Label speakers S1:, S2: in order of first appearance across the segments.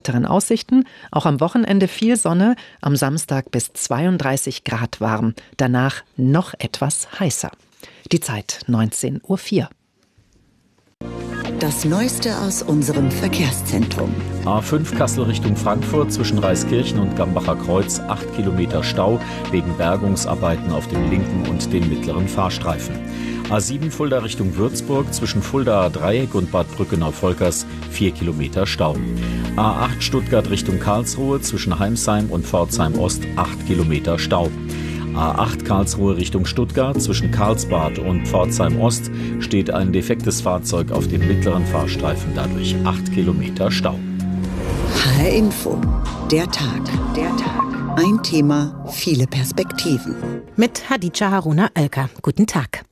S1: Aussichten, auch am Wochenende viel Sonne, am Samstag bis 32 Grad warm, danach noch etwas heißer. Die Zeit 19:04 Uhr.
S2: Das Neueste aus unserem Verkehrszentrum.
S3: A5 Kassel Richtung Frankfurt zwischen Reiskirchen und Gambacher Kreuz 8 Kilometer Stau wegen Bergungsarbeiten auf dem linken und dem mittleren Fahrstreifen. A7 Fulda Richtung Würzburg zwischen Fuldaer Dreieck und Bad Brückenau-Volkers 4 Kilometer Stau. A8 Stuttgart Richtung Karlsruhe zwischen Heimsheim und Pforzheim Ost 8 Kilometer Stau. A8 Karlsruhe Richtung Stuttgart zwischen Karlsbad und Pforzheim Ost steht ein defektes Fahrzeug auf dem mittleren Fahrstreifen, dadurch 8 Kilometer Stau.
S2: HR Info, der Tag. Ein Thema, viele Perspektiven.
S4: Mit Hadija Haruna Oelker. Guten Tag.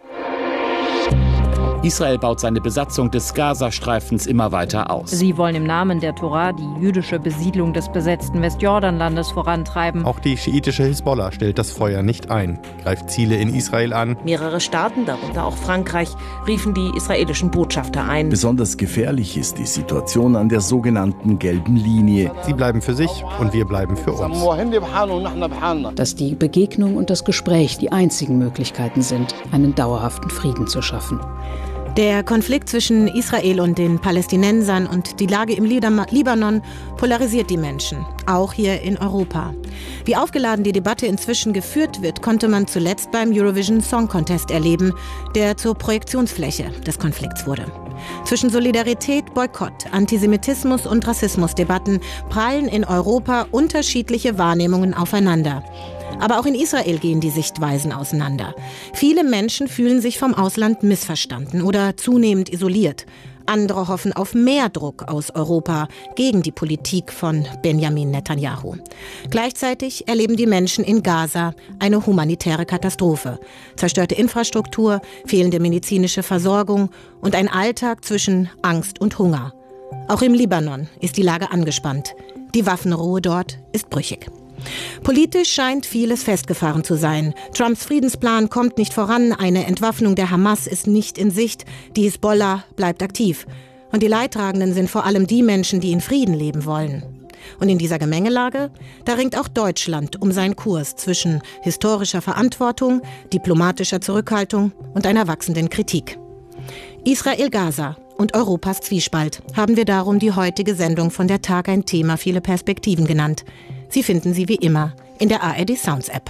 S5: Israel baut seine Besatzung des Gazastreifens immer weiter aus.
S6: Sie wollen im Namen der Tora die jüdische Besiedlung des besetzten Westjordanlandes vorantreiben.
S7: Auch die schiitische Hisbollah stellt das Feuer nicht ein, greift Ziele in Israel an.
S8: Mehrere Staaten, darunter auch Frankreich, riefen die israelischen Botschafter ein.
S9: Besonders gefährlich ist die Situation an der sogenannten gelben Linie.
S7: Sie bleiben für sich und wir bleiben für uns.
S10: Dass die Begegnung und das Gespräch die einzigen Möglichkeiten sind, einen dauerhaften Frieden zu schaffen.
S4: Der Konflikt zwischen Israel und den Palästinensern und die Lage im Libanon polarisiert die Menschen, auch hier in Europa. Wie aufgeladen die Debatte inzwischen geführt wird, konnte man zuletzt beim Eurovision Song Contest erleben, der zur Projektionsfläche des Konflikts wurde. Zwischen Solidarität, Boykott, Antisemitismus und Rassismusdebatten prallen in Europa unterschiedliche Wahrnehmungen aufeinander. Aber auch in Israel gehen die Sichtweisen auseinander. Viele Menschen fühlen sich vom Ausland missverstanden oder zunehmend isoliert. Andere hoffen auf mehr Druck aus Europa gegen die Politik von Benjamin Netanyahu. Gleichzeitig erleben die Menschen in Gaza eine humanitäre Katastrophe. Zerstörte Infrastruktur, fehlende medizinische Versorgung und ein Alltag zwischen Angst und Hunger. Auch im Libanon ist die Lage angespannt. Die Waffenruhe dort ist brüchig. Politisch scheint vieles festgefahren zu sein. Trumps Friedensplan kommt nicht voran, eine Entwaffnung der Hamas ist nicht in Sicht, die Hisbollah bleibt aktiv. Und die Leidtragenden sind vor allem die Menschen, die in Frieden leben wollen. Und in dieser Gemengelage, da ringt auch Deutschland um seinen Kurs zwischen historischer Verantwortung, diplomatischer Zurückhaltung und einer wachsenden Kritik. Israel-Gaza und Europas Zwiespalt haben wir darum die heutige Sendung von der Tag ein Thema, viele Perspektiven genannt. Sie finden sie wie immer in der ARD Sounds App.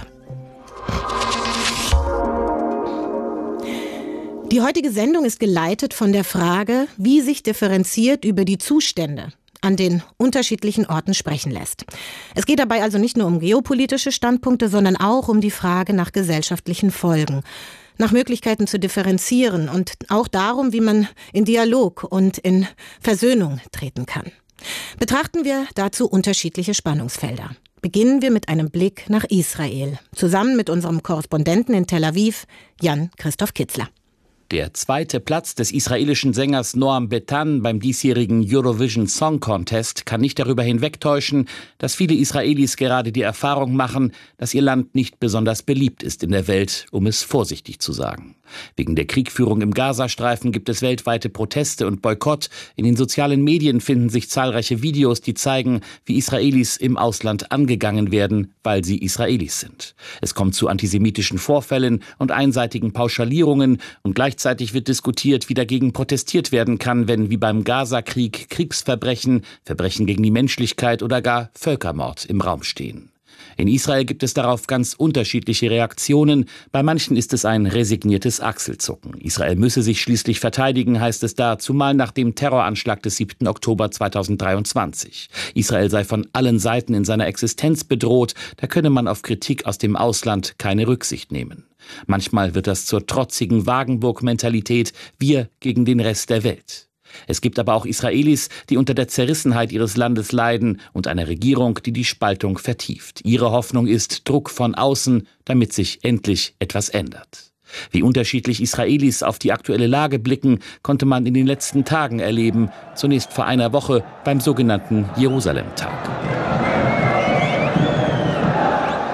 S4: Die heutige Sendung ist geleitet von der Frage, wie sich differenziert über die Zustände an den unterschiedlichen Orten sprechen lässt. Es geht dabei also nicht nur um geopolitische Standpunkte, sondern auch um die Frage nach gesellschaftlichen Folgen, nach Möglichkeiten zu differenzieren und auch darum, wie man in Dialog und in Versöhnung treten kann. Betrachten wir dazu unterschiedliche Spannungsfelder. Beginnen wir mit einem Blick nach Israel, zusammen mit unserem Korrespondenten in Tel Aviv, Jan-Christoph Kitzler.
S5: Der zweite Platz des israelischen Sängers Noam Betan beim diesjährigen Eurovision Song Contest kann nicht darüber hinwegtäuschen, dass viele Israelis gerade die Erfahrung machen, dass ihr Land nicht besonders beliebt ist in der Welt, um es vorsichtig zu sagen. Wegen der Kriegführung im Gazastreifen gibt es weltweite Proteste und Boykott. In den sozialen Medien finden sich zahlreiche Videos, die zeigen, wie Israelis im Ausland angegangen werden, weil sie Israelis sind. Es kommt zu antisemitischen Vorfällen und einseitigen Pauschalierungen und gleichzeitig wird diskutiert, wie dagegen protestiert werden kann, wenn wie beim Gazakrieg Kriegsverbrechen, Verbrechen gegen die Menschlichkeit oder gar Völkermord im Raum stehen. In Israel gibt es darauf ganz unterschiedliche Reaktionen. Bei manchen ist es ein resigniertes Achselzucken. Israel müsse sich schließlich verteidigen, heißt es da, zumal nach dem Terroranschlag des 7. Oktober 2023. Israel sei von allen Seiten in seiner Existenz bedroht, da könne man auf Kritik aus dem Ausland keine Rücksicht nehmen. Manchmal wird das zur trotzigen Wagenburg-Mentalität, wir gegen den Rest der Welt. Es gibt aber auch Israelis, die unter der Zerrissenheit ihres Landes leiden und einer Regierung, die die Spaltung vertieft. Ihre Hoffnung ist Druck von außen, damit sich endlich etwas ändert. Wie unterschiedlich Israelis auf die aktuelle Lage blicken, konnte man in den letzten Tagen erleben, zunächst vor einer Woche beim sogenannten Jerusalem-Tag.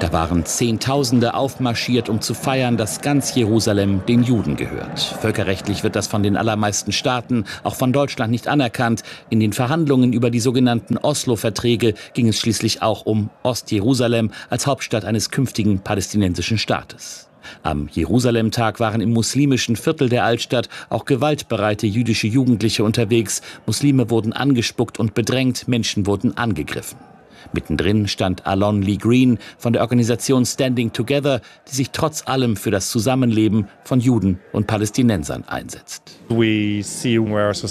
S5: Da waren Zehntausende aufmarschiert, um zu feiern, dass ganz Jerusalem den Juden gehört. Völkerrechtlich wird das von den allermeisten Staaten, auch von Deutschland, nicht anerkannt. In den Verhandlungen über die sogenannten Oslo-Verträge ging es schließlich auch um Ostjerusalem als Hauptstadt eines künftigen palästinensischen Staates. Am Jerusalem-Tag waren im muslimischen Viertel der Altstadt auch gewaltbereite jüdische Jugendliche unterwegs. Muslime wurden angespuckt und bedrängt, Menschen wurden angegriffen. Mittendrin stand Alon Lee Green von der Organisation Standing Together, die sich trotz allem für das Zusammenleben von Juden und Palästinensern einsetzt. Wir sehen,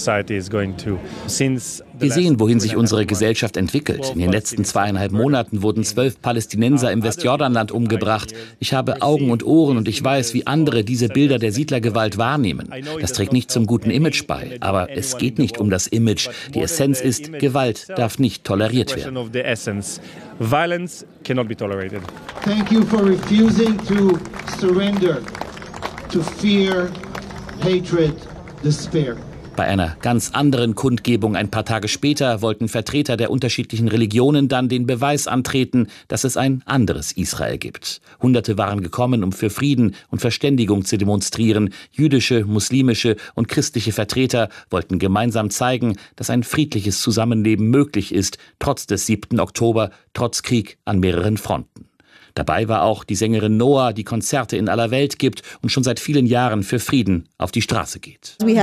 S5: wohin sich unsere Gesellschaft entwickelt. In den letzten 2,5 Monaten wurden 12 Palästinenser im Westjordanland umgebracht. Ich habe Augen und Ohren und ich weiß, wie andere diese Bilder der Siedlergewalt wahrnehmen. Das trägt nicht zum guten Image bei. Aber es geht nicht um das Image. Die Essenz ist, Gewalt darf nicht toleriert werden.
S11: Violence cannot be tolerated. Thank you for refusing to surrender to fear, hatred, despair.
S5: Bei einer ganz anderen Kundgebung ein paar Tage später wollten Vertreter der unterschiedlichen Religionen dann den Beweis antreten, dass es ein anderes Israel gibt. Hunderte waren gekommen, um für Frieden und Verständigung zu demonstrieren. Jüdische, muslimische und christliche Vertreter wollten gemeinsam zeigen, dass ein friedliches Zusammenleben möglich ist, trotz des 7. Oktober, trotz Krieg an mehreren Fronten. Dabei war auch die Sängerin Noah, die Konzerte in aller Welt gibt und schon seit vielen Jahren für Frieden auf die Straße geht. Wir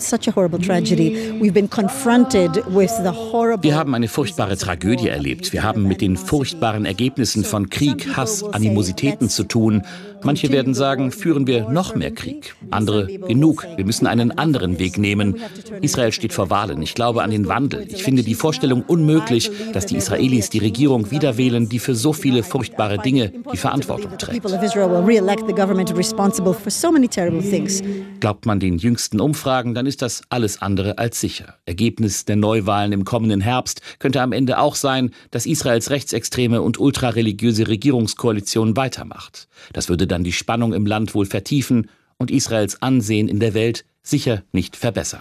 S5: haben eine furchtbare Tragödie erlebt. Wir haben mit den furchtbaren Ergebnissen von Krieg, Hass, Animositäten zu tun. Manche werden sagen, führen wir noch mehr Krieg. Andere, genug, wir müssen einen anderen Weg nehmen. Israel steht vor Wahlen. Ich glaube an den Wandel. Ich finde die Vorstellung unmöglich, dass die Israelis die Regierung wieder wählen, die für so viele furchtbare Dinge die Verantwortung trägt. Glaubt man den jüngsten Umfragen, dann ist das alles andere als sicher. Ergebnis der Neuwahlen im kommenden Herbst könnte am Ende auch sein, dass Israels rechtsextreme und ultrareligiöse Regierungskoalition weitermacht. Das würde dann die Spannung im Land wohl vertiefen und Israels Ansehen in der Welt sicher nicht verbessern.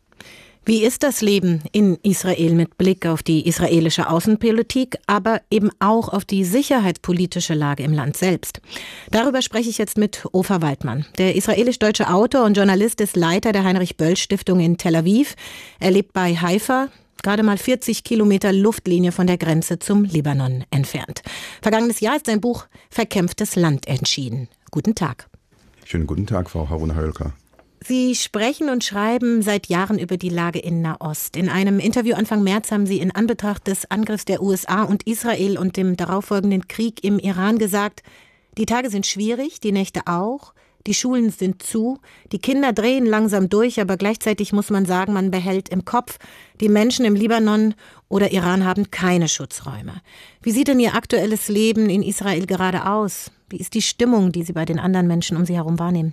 S4: Wie ist das Leben in Israel mit Blick auf die israelische Außenpolitik, aber eben auch auf die sicherheitspolitische Lage im Land selbst? Darüber spreche ich jetzt mit Ofer Waldmann. Der israelisch-deutsche Autor und Journalist ist Leiter der Heinrich-Böll-Stiftung in Tel Aviv. Er lebt bei Haifa, gerade mal 40 Kilometer Luftlinie von der Grenze zum Libanon entfernt. Vergangenes Jahr ist sein Buch Verkämpftes Land erschienen. Guten Tag.
S12: Schönen guten Tag, Frau Haruna-Hölker.
S4: Sie sprechen und schreiben seit Jahren über die Lage in Nahost. In einem Interview Anfang März haben Sie in Anbetracht des Angriffs der USA und Israel und dem darauffolgenden Krieg im Iran gesagt, die Tage sind schwierig, die Nächte auch, die Schulen sind zu, die Kinder drehen langsam durch, aber gleichzeitig muss man sagen, man behält im Kopf, die Menschen im Libanon oder Iran haben keine Schutzräume. Wie sieht denn Ihr aktuelles Leben in Israel gerade aus? Wie ist die Stimmung, die Sie bei den anderen Menschen um Sie herum wahrnehmen?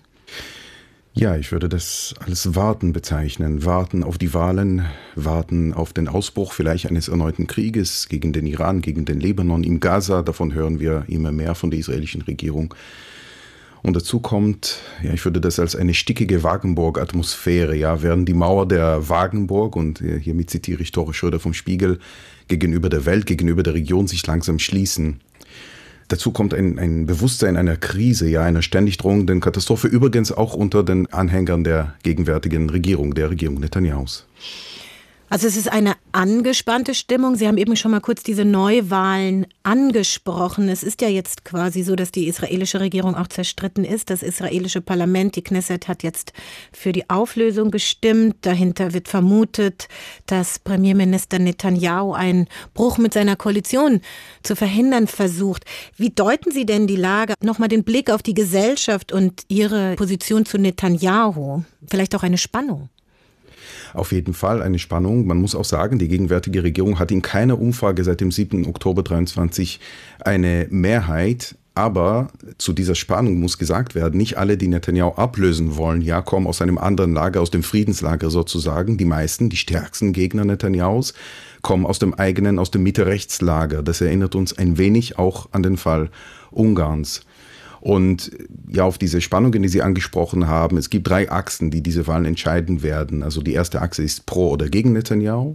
S12: Ja, ich würde das als Warten bezeichnen. Warten auf die Wahlen, warten auf den Ausbruch vielleicht eines erneuten Krieges gegen den Iran, gegen den Libanon, im Gaza. Davon hören wir immer mehr von der israelischen Regierung. Und dazu kommt, ja, ich würde das als eine stickige Wagenburg-Atmosphäre, ja, während die Mauer der Wagenburg, und hiermit zitiere ich Tore Schröder vom Spiegel, gegenüber der Welt, gegenüber der Region sich langsam schließen. Dazu kommt ein Bewusstsein einer Krise, ja, einer ständig drohenden Katastrophe, übrigens auch unter den Anhängern der gegenwärtigen Regierung, der Regierung Netanyahus.
S4: Also es ist eine angespannte Stimmung. Sie haben eben schon mal kurz diese Neuwahlen angesprochen. Es ist ja jetzt quasi so, dass die israelische Regierung auch zerstritten ist. Das israelische Parlament, die Knesset, hat jetzt für die Auflösung gestimmt. Dahinter wird vermutet, dass Premierminister Netanyahu einen Bruch mit seiner Koalition zu verhindern versucht. Wie deuten Sie denn die Lage? Nochmal den Blick auf die Gesellschaft und Ihre Position zu Netanyahu. Vielleicht auch eine Spannung.
S12: Auf jeden Fall eine Spannung. Man muss auch sagen, die gegenwärtige Regierung hat in keiner Umfrage seit dem 7. Oktober 23 eine Mehrheit. Aber zu dieser Spannung muss gesagt werden, nicht alle, die Netanyahu ablösen wollen, ja, kommen aus einem anderen Lager, aus dem Friedenslager sozusagen. Die meisten, die stärksten Gegner Netanyahus, kommen aus dem eigenen, aus dem Mitte-Rechts-Lager. Das erinnert uns ein wenig auch an den Fall Ungarns. Und ja, auf diese Spannungen, die Sie angesprochen haben, es gibt 3 Achsen, die diese Wahlen entscheiden werden. Also die erste Achse ist pro oder gegen Netanyahu.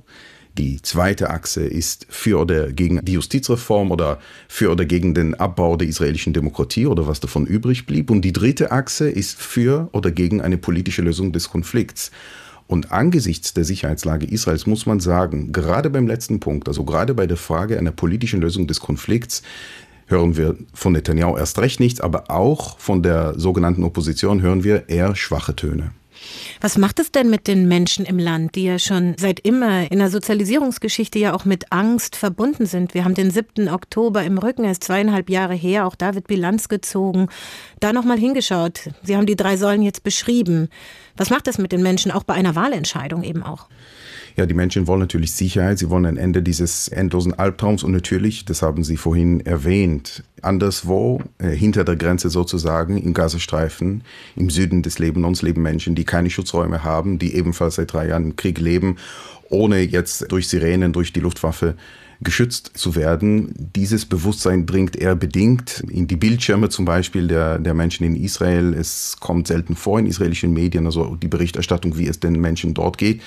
S12: Die zweite Achse ist für oder gegen die Justizreform oder für oder gegen den Abbau der israelischen Demokratie oder was davon übrig blieb. Und die dritte Achse ist für oder gegen eine politische Lösung des Konflikts. Und angesichts der Sicherheitslage Israels muss man sagen, gerade beim letzten Punkt, also gerade bei der Frage einer politischen Lösung des Konflikts, hören wir von Netanyahu erst recht nichts, aber auch von der sogenannten Opposition hören wir eher schwache Töne.
S4: Was macht es denn mit den Menschen im Land, die ja schon seit immer in der Sozialisierungsgeschichte ja auch mit Angst verbunden sind? Wir haben den 7. Oktober im Rücken, er ist 2,5 Jahre her, auch da wird Bilanz gezogen. Da nochmal hingeschaut, Sie haben die 3 Säulen jetzt beschrieben. Was macht das mit den Menschen, auch bei einer Wahlentscheidung eben auch?
S12: Ja, die Menschen wollen natürlich Sicherheit, sie wollen ein Ende dieses endlosen Albtraums und natürlich, das haben Sie vorhin erwähnt, anderswo, hinter der Grenze sozusagen, im Gazastreifen, im Süden des Libanons leben Menschen, die keine Schutzräume haben, die ebenfalls seit 3 Jahren im Krieg leben, ohne jetzt durch Sirenen, durch die Luftwaffe geschützt zu werden. Dieses Bewusstsein dringt eher bedingt in die Bildschirme zum Beispiel der Menschen in Israel. Es kommt selten vor in israelischen Medien, also die Berichterstattung, wie es den Menschen dort geht.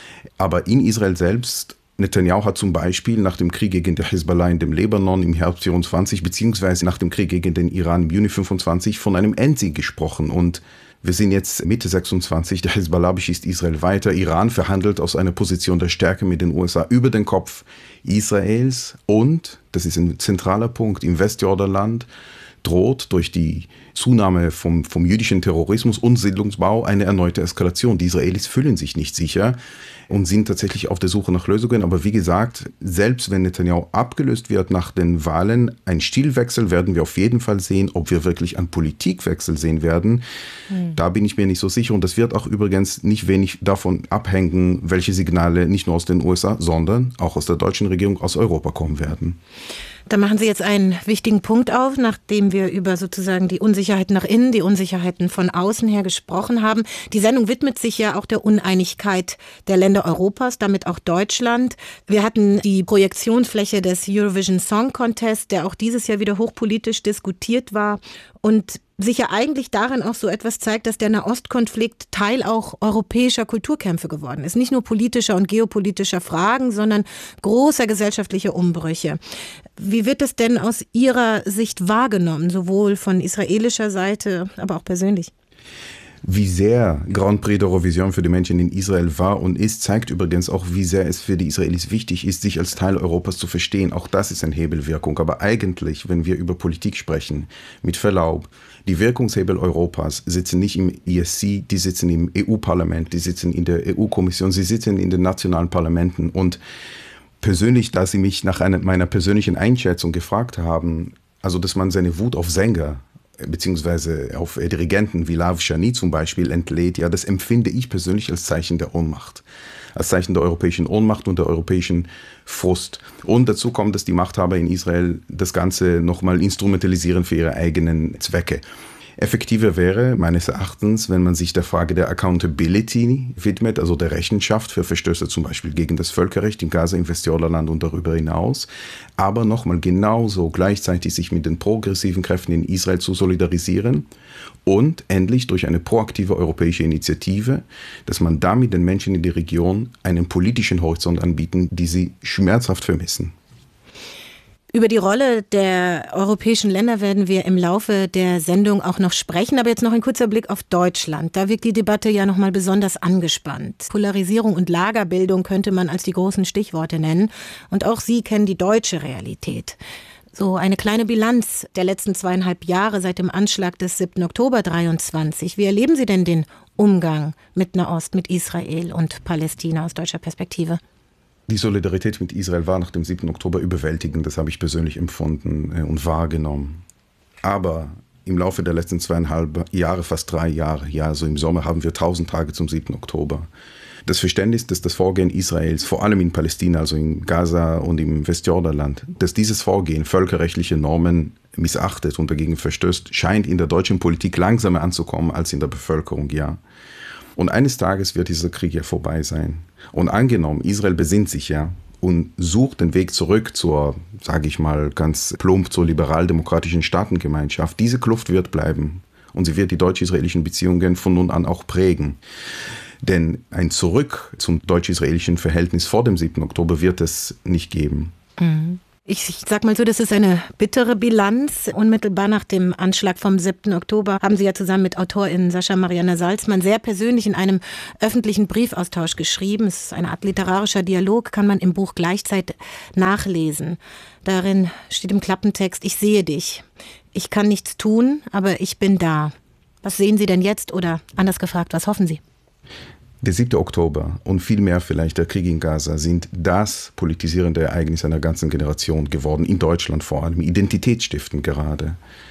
S12: Aber in Israel selbst, Netanyahu hat zum Beispiel nach dem Krieg gegen die Hisbollah in dem Libanon im Herbst 24 beziehungsweise nach dem Krieg gegen den Iran im Juni 25 von einem Endsieg gesprochen. Und wir sind jetzt Mitte 26, der Hisbollah beschießt Israel weiter. Iran verhandelt aus einer Position der Stärke mit den USA über den Kopf Israels. Und, das ist ein zentraler Punkt, im Westjordanland droht durch die Zunahme vom jüdischen Terrorismus und Siedlungsbau eine erneute Eskalation. Die Israelis fühlen sich nicht sicher und sind tatsächlich auf der Suche nach Lösungen. Aber wie gesagt, selbst wenn Netanyahu abgelöst wird nach den Wahlen, ein Stilwechsel werden wir auf jeden Fall sehen. Ob wir wirklich einen Politikwechsel sehen werden, da bin ich mir nicht so sicher. Und das wird auch übrigens nicht wenig davon abhängen, welche Signale nicht nur aus den USA, sondern auch aus der deutschen Regierung, aus Europa kommen werden.
S4: Da machen Sie jetzt einen wichtigen Punkt auf, nachdem wir über sozusagen die Unsicherheiten nach innen, die Unsicherheiten von außen her gesprochen haben. Die Sendung widmet sich ja auch der Uneinigkeit der Länder Europas, damit auch Deutschland. Wir hatten die Projektionsfläche des Eurovision Song Contest, der auch dieses Jahr wieder hochpolitisch diskutiert war und sich ja eigentlich darin auch so etwas zeigt, dass der Nahostkonflikt Teil auch europäischer Kulturkämpfe geworden ist. Nicht nur politischer und geopolitischer Fragen, sondern großer gesellschaftlicher Umbrüche. Wie wird es denn aus Ihrer Sicht wahrgenommen, sowohl von israelischer Seite, aber auch persönlich?
S12: Wie sehr Grand Prix d'Eurovision für die Menschen in Israel war und ist, zeigt übrigens auch, wie sehr es für die Israelis wichtig ist, sich als Teil Europas zu verstehen. Auch das ist eine Hebelwirkung. Aber eigentlich, wenn wir über Politik sprechen, mit Verlaub, die Wirkungshebel Europas sitzen nicht im ESC, die sitzen im EU-Parlament, die sitzen in der EU-Kommission, sie sitzen in den nationalen Parlamenten. Und persönlich, da Sie mich nach meiner persönlichen Einschätzung gefragt haben, also dass man seine Wut auf Sänger beziehungsweise auf Dirigenten wie Lav Shani zum Beispiel entlädt, ja, das empfinde ich persönlich als Zeichen der Ohnmacht. Als Zeichen der europäischen Ohnmacht und der europäischen Frust. Und dazu kommt, dass die Machthaber in Israel das Ganze nochmal instrumentalisieren für ihre eigenen Zwecke. Effektiver wäre meines Erachtens, wenn man sich der Frage der Accountability widmet, also der Rechenschaft für Verstöße zum Beispiel gegen das Völkerrecht in Gaza, im Westjordanland und darüber hinaus, aber nochmal genauso gleichzeitig sich mit den progressiven Kräften in Israel zu solidarisieren und endlich durch eine proaktive europäische Initiative, dass man damit den Menschen in der Region einen politischen Horizont anbieten, die sie schmerzhaft vermissen.
S4: Über die Rolle der europäischen Länder werden wir im Laufe der Sendung auch noch sprechen. Aber jetzt noch ein kurzer Blick auf Deutschland. Da wirkt die Debatte ja nochmal besonders angespannt. Polarisierung und Lagerbildung könnte man als die großen Stichworte nennen. Und auch Sie kennen die deutsche Realität. So eine kleine Bilanz der letzten 2,5 Jahre seit dem Anschlag des 7. Oktober 23. Wie erleben Sie denn den Umgang mit Nahost, mit Israel und Palästina aus deutscher Perspektive?
S12: Die Solidarität mit Israel war nach dem 7. Oktober überwältigend, das habe ich persönlich empfunden und wahrgenommen. Aber im Laufe der letzten 2,5 Jahre, fast 3 Jahre, ja, also im Sommer haben wir 1000 Tage zum 7. Oktober. Das Verständnis, dass das Vorgehen Israels, vor allem in Palästina, also in Gaza und im Westjordanland, dass dieses Vorgehen völkerrechtliche Normen missachtet und dagegen verstößt, scheint in der deutschen Politik langsamer anzukommen als in der Bevölkerung, ja. Und eines Tages wird dieser Krieg ja vorbei sein. Und angenommen, Israel besinnt sich ja und sucht den Weg zurück zur, sage ich mal ganz plump, zur liberal-demokratischen Staatengemeinschaft. Diese Kluft wird bleiben und sie wird die deutsch-israelischen Beziehungen von nun an auch prägen. Denn ein Zurück zum deutsch-israelischen Verhältnis vor dem 7. Oktober wird es nicht geben.
S4: Ich sag mal so, das ist eine bittere Bilanz. Unmittelbar nach dem Anschlag vom 7. Oktober haben Sie ja zusammen mit Autorin Sascha Marianna Salzmann sehr persönlich in einem öffentlichen Briefaustausch geschrieben. Es ist eine Art literarischer Dialog, kann man im Buch Gleichzeit nachlesen. Darin steht im Klappentext: Ich sehe dich. Ich kann nichts tun, aber ich bin da. Was sehen Sie denn jetzt? Oder anders gefragt, was hoffen Sie?
S12: Der 7. Oktober und vielmehr vielleicht der Krieg in Gaza sind das politisierende Ereignis einer ganzen Generation geworden, in Deutschland vor allem, identitätsstiftend gerade.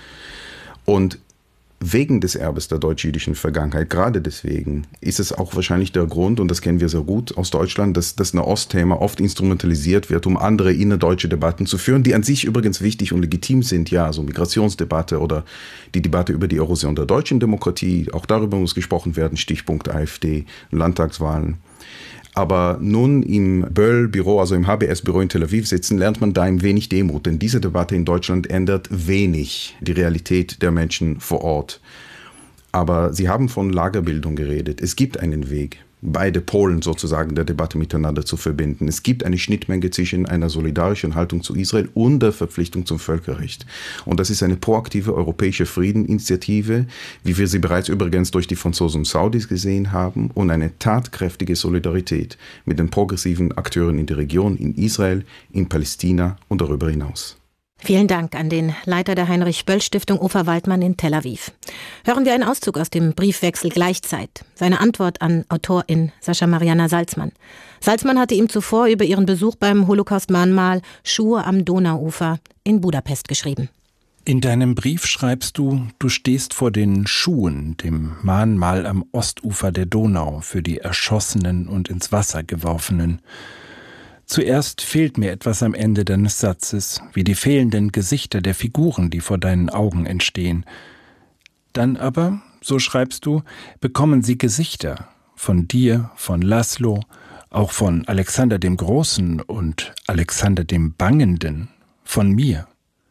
S12: Und wegen des Erbes der deutsch-jüdischen Vergangenheit, gerade deswegen, ist es auch wahrscheinlich der Grund, und das kennen wir sehr gut aus Deutschland, dass das Nahost-Thema oft instrumentalisiert wird, um andere innerdeutsche Debatten zu führen, die an sich übrigens wichtig und legitim sind, ja, so Migrationsdebatte oder die Debatte über die Erosion der deutschen Demokratie, auch darüber muss gesprochen werden, Stichpunkt AfD, Landtagswahlen. Aber nun im Böll-Büro, also im HBS-Büro in Tel Aviv sitzen, lernt man da ein wenig Demut. Denn diese Debatte in Deutschland ändert wenig die Realität der Menschen vor Ort. Aber Sie haben von Lagerbildung geredet. Es gibt einen Weg, beide Polen sozusagen der Debatte miteinander zu verbinden. Es gibt eine Schnittmenge zwischen einer solidarischen Haltung zu Israel und der Verpflichtung zum Völkerrecht. Und das ist eine proaktive europäische Friedeninitiative, wie wir sie bereits übrigens durch die Franzosen und Saudis gesehen haben, und eine tatkräftige Solidarität mit den progressiven Akteuren in der Region, in Israel, in Palästina und darüber hinaus.
S4: Vielen Dank an den Leiter der Heinrich-Böll-Stiftung, Ofer Waldmann in Tel Aviv. Hören wir einen Auszug aus dem Briefwechsel Gleichzeit. Seine Antwort an Autorin Sascha Marianna Salzmann. Salzmann hatte ihm zuvor über ihren Besuch beim Holocaust-Mahnmal Schuhe am Donauufer in Budapest geschrieben.
S13: In deinem Brief schreibst du, du stehst vor den Schuhen, dem Mahnmal am Ostufer der Donau für die Erschossenen und ins Wasser geworfenen. Zuerst fehlt mir etwas am Ende deines Satzes, wie die fehlenden Gesichter der Figuren, die vor deinen Augen entstehen. Dann aber, so schreibst du, bekommen sie Gesichter, von dir, von Laszlo, auch von Alexander dem Großen und Alexander dem Bangenden, von mir.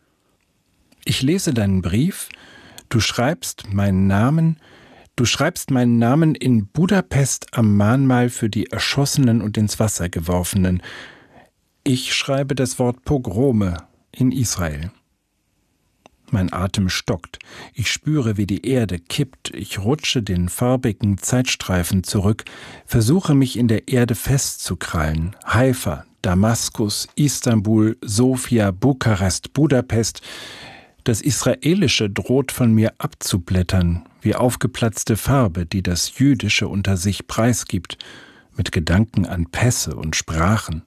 S13: Ich lese deinen Brief, du schreibst meinen Namen in Budapest am Mahnmal für die Erschossenen und ins Wasser geworfenen. Ich schreibe das Wort Pogrome in Israel. Mein Atem stockt. Ich spüre, wie die Erde kippt. Ich rutsche den farbigen Zeitstreifen zurück, versuche mich in der Erde festzukrallen. Haifa, Damaskus, Istanbul, Sofia, Bukarest, Budapest. Das Israelische droht von mir abzublättern, wie aufgeplatzte Farbe, die das Jüdische unter sich preisgibt, mit Gedanken an Pässe und Sprachen.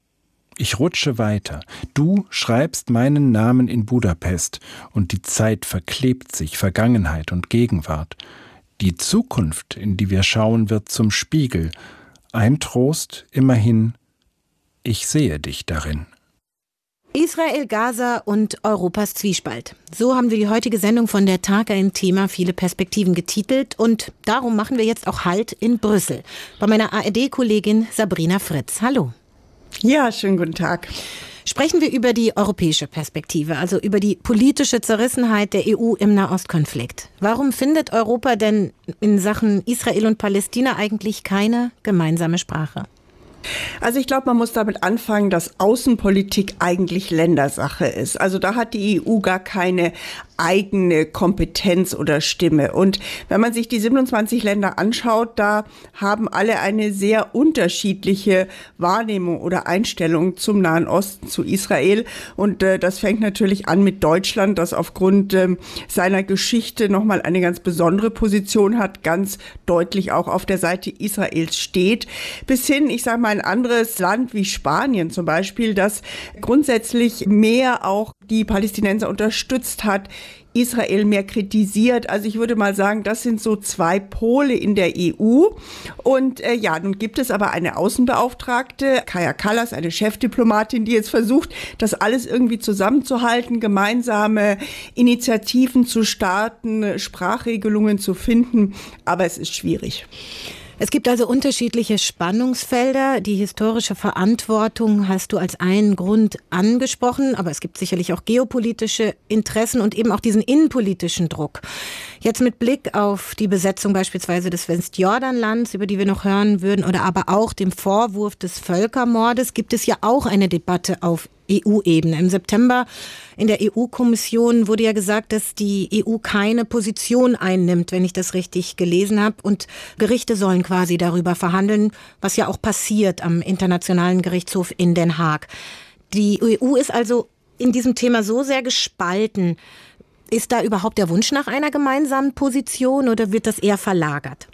S13: Ich rutsche weiter. Du schreibst meinen Namen in Budapest und die Zeit verklebt sich, Vergangenheit und Gegenwart. Die Zukunft, in die wir schauen, wird zum Spiegel. Ein Trost, immerhin, ich sehe dich darin.
S4: Israel, Gaza und Europas Zwiespalt. So haben wir die heutige Sendung von der Tag, ein Thema, viele Perspektiven getitelt. Und darum machen wir jetzt auch Halt in Brüssel. Bei meiner ARD-Kollegin Sabrina Fritz. Hallo.
S14: Ja, schönen guten Tag.
S4: Sprechen wir über die europäische Perspektive, also über die politische Zerrissenheit der EU im Nahostkonflikt. Warum findet Europa denn in Sachen Israel und Palästina eigentlich keine gemeinsame Sprache?
S14: Also ich glaube, man muss damit anfangen, dass Außenpolitik eigentlich Ländersache ist. Also da hat die EU gar keine eigene Kompetenz oder Stimme. Und wenn man sich die 27 Länder anschaut, da haben alle eine sehr unterschiedliche Wahrnehmung oder Einstellung zum Nahen Osten, zu Israel. Und das fängt natürlich an mit Deutschland, das aufgrund seiner Geschichte nochmal eine ganz besondere Position hat, ganz deutlich auch auf der Seite Israels steht, bis hin, ich sage mal, ein anderes Land wie Spanien zum Beispiel, das grundsätzlich mehr auch die Palästinenser unterstützt hat, Israel mehr kritisiert. Also ich würde mal sagen, das sind so zwei Pole in der EU. Und nun gibt es aber eine Außenbeauftragte, Kaja Kallas, eine Chefdiplomatin, die jetzt versucht, das alles irgendwie zusammenzuhalten, gemeinsame Initiativen zu starten, Sprachregelungen zu finden. Aber es ist schwierig.
S4: Es gibt also unterschiedliche Spannungsfelder. Die historische Verantwortung hast du als einen Grund angesprochen, aber es gibt sicherlich auch geopolitische Interessen und eben auch diesen innenpolitischen Druck. Jetzt mit Blick auf die Besetzung beispielsweise des Westjordanlands, über die wir noch hören würden, oder aber auch dem Vorwurf des Völkermordes, gibt es ja auch eine Debatte auf EU-Ebene. Im September in der EU-Kommission wurde ja gesagt, dass die EU keine Position einnimmt, wenn ich das richtig gelesen habe. Und Gerichte sollen quasi darüber verhandeln, was ja auch passiert am Internationalen Gerichtshof in Den Haag. Die EU ist also in diesem Thema so sehr gespalten. Ist da überhaupt der Wunsch nach einer gemeinsamen Position oder wird das eher verlagert?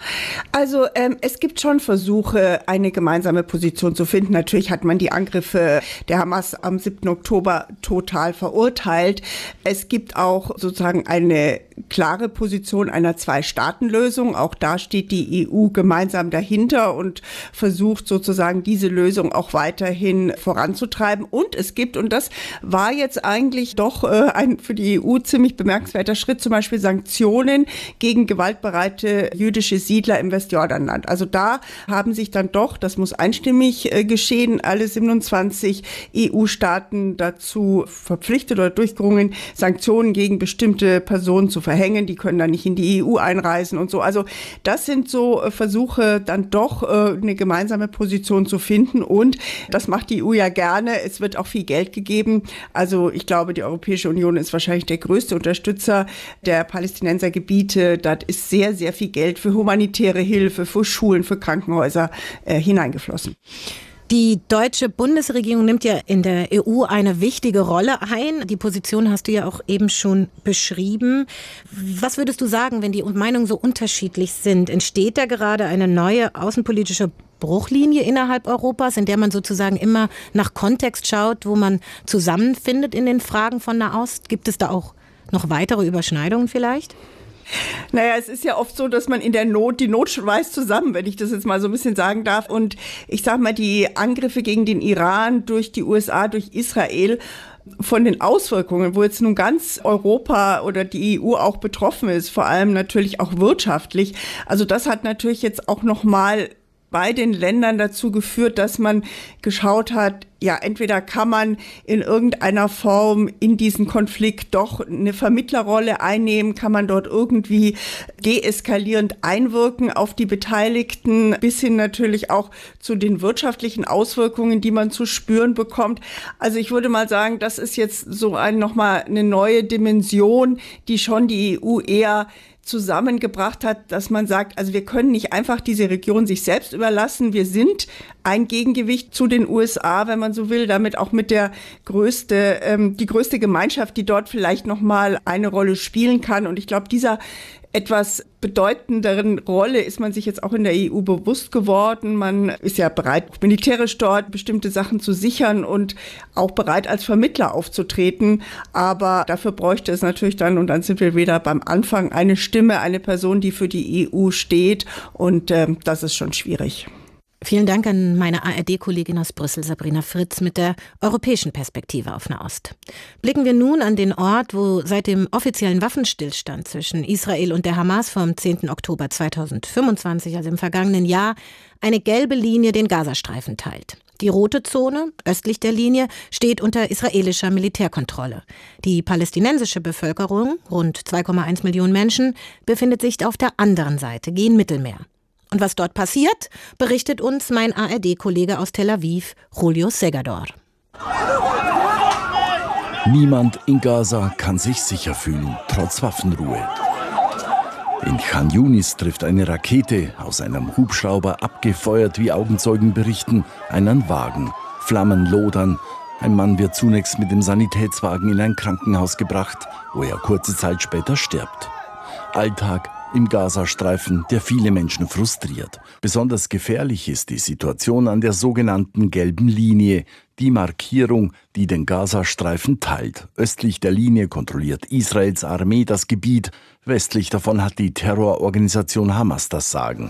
S14: Also es gibt schon Versuche, eine gemeinsame Position zu finden. Natürlich hat man die Angriffe der Hamas am 7. Oktober total verurteilt. Es gibt auch sozusagen eine klare Position einer Zwei-Staaten-Lösung. Auch da steht die EU gemeinsam dahinter und versucht sozusagen diese Lösung auch weiterhin voranzutreiben. Und es gibt, und das war jetzt eigentlich doch ein für die EU ziemlich bemerkenswerter Schritt, zum Beispiel Sanktionen gegen gewaltbereite jüdische Siedler im Westjordanland. Also da haben sich dann doch, das muss einstimmig geschehen, alle 27 EU-Staaten dazu verpflichtet oder durchgerungen, Sanktionen gegen bestimmte Personen zu verhängen. Die können dann nicht in die EU einreisen und so. Also das sind so Versuche, dann doch eine gemeinsame Position zu finden. Und das macht die EU ja gerne. Es wird auch viel Geld gegeben. Also ich glaube, die Europäische Union ist wahrscheinlich der größte Unterstützer der Palästinensergebiete. Da ist sehr, sehr viel Geld für humanitäre Hilfe, für Schulen, für Krankenhäuser hineingeflossen.
S4: Die deutsche Bundesregierung nimmt ja in der EU eine wichtige Rolle ein. Die Position hast du ja auch eben schon beschrieben. Was würdest du sagen, wenn die Meinungen so unterschiedlich sind? Entsteht da gerade eine neue außenpolitische Bruchlinie innerhalb Europas, in der man sozusagen immer nach Kontext schaut, wo man zusammenfindet in den Fragen von Nahost? Gibt es da auch noch weitere Überschneidungen vielleicht?
S14: Naja, es ist ja oft so, dass man in der Not, die Not schweißt zusammen, wenn ich das jetzt mal so ein bisschen sagen darf. Und ich sag mal, die Angriffe gegen den Iran durch die USA, durch Israel, von den Auswirkungen, wo jetzt nun ganz Europa oder die EU auch betroffen ist, vor allem natürlich auch wirtschaftlich. Also das hat natürlich jetzt auch nochmal bei den Ländern dazu geführt, dass man geschaut hat, ja, entweder kann man in irgendeiner Form in diesen Konflikt doch eine Vermittlerrolle einnehmen, kann man dort irgendwie deeskalierend einwirken auf die Beteiligten, bis hin natürlich auch zu den wirtschaftlichen Auswirkungen, die man zu spüren bekommt. Also ich würde mal sagen, das ist jetzt so nochmal eine neue Dimension, die schon die EU eher zusammengebracht hat, dass man sagt, also wir können nicht einfach diese Region sich selbst überlassen. Wir sind ein Gegengewicht zu den USA, wenn man so will, damit auch mit die größte Gemeinschaft, die dort vielleicht noch mal eine Rolle spielen kann. Und ich glaube, dieser etwas bedeutenderen Rolle ist man sich jetzt auch in der EU bewusst geworden. Man ist ja bereit, militärisch dort bestimmte Sachen zu sichern und auch bereit, als Vermittler aufzutreten. Aber dafür bräuchte es natürlich dann, und dann sind wir wieder beim Anfang, eine Stimme, eine Person, die für die EU steht. Und das ist schon schwierig.
S4: Vielen Dank an meine ARD-Kollegin aus Brüssel, Sabrina Fritz, mit der europäischen Perspektive auf Nahost. Blicken wir nun an den Ort, wo seit dem offiziellen Waffenstillstand zwischen Israel und der Hamas vom 10. Oktober 2025, also im vergangenen Jahr, eine gelbe Linie den Gazastreifen teilt. Die rote Zone, östlich der Linie, steht unter israelischer Militärkontrolle. Die palästinensische Bevölkerung, rund 2,1 Millionen Menschen, befindet sich auf der anderen Seite, gen Mittelmeer. Und was dort passiert, berichtet uns mein ARD-Kollege aus Tel Aviv, Julio Segador.
S9: Niemand in Gaza kann sich sicher fühlen, trotz Waffenruhe. In Khan Yunis trifft eine Rakete, aus einem Hubschrauber abgefeuert, wie Augenzeugen berichten, einen Wagen. Flammen lodern. Ein Mann wird zunächst mit dem Sanitätswagen in ein Krankenhaus gebracht, wo er kurze Zeit später stirbt. Alltag im Gazastreifen, der viele Menschen frustriert. Besonders gefährlich ist die Situation an der sogenannten gelben Linie, die Markierung, die den Gazastreifen teilt. Östlich der Linie kontrolliert Israels Armee das Gebiet, westlich davon hat die Terrororganisation Hamas das Sagen.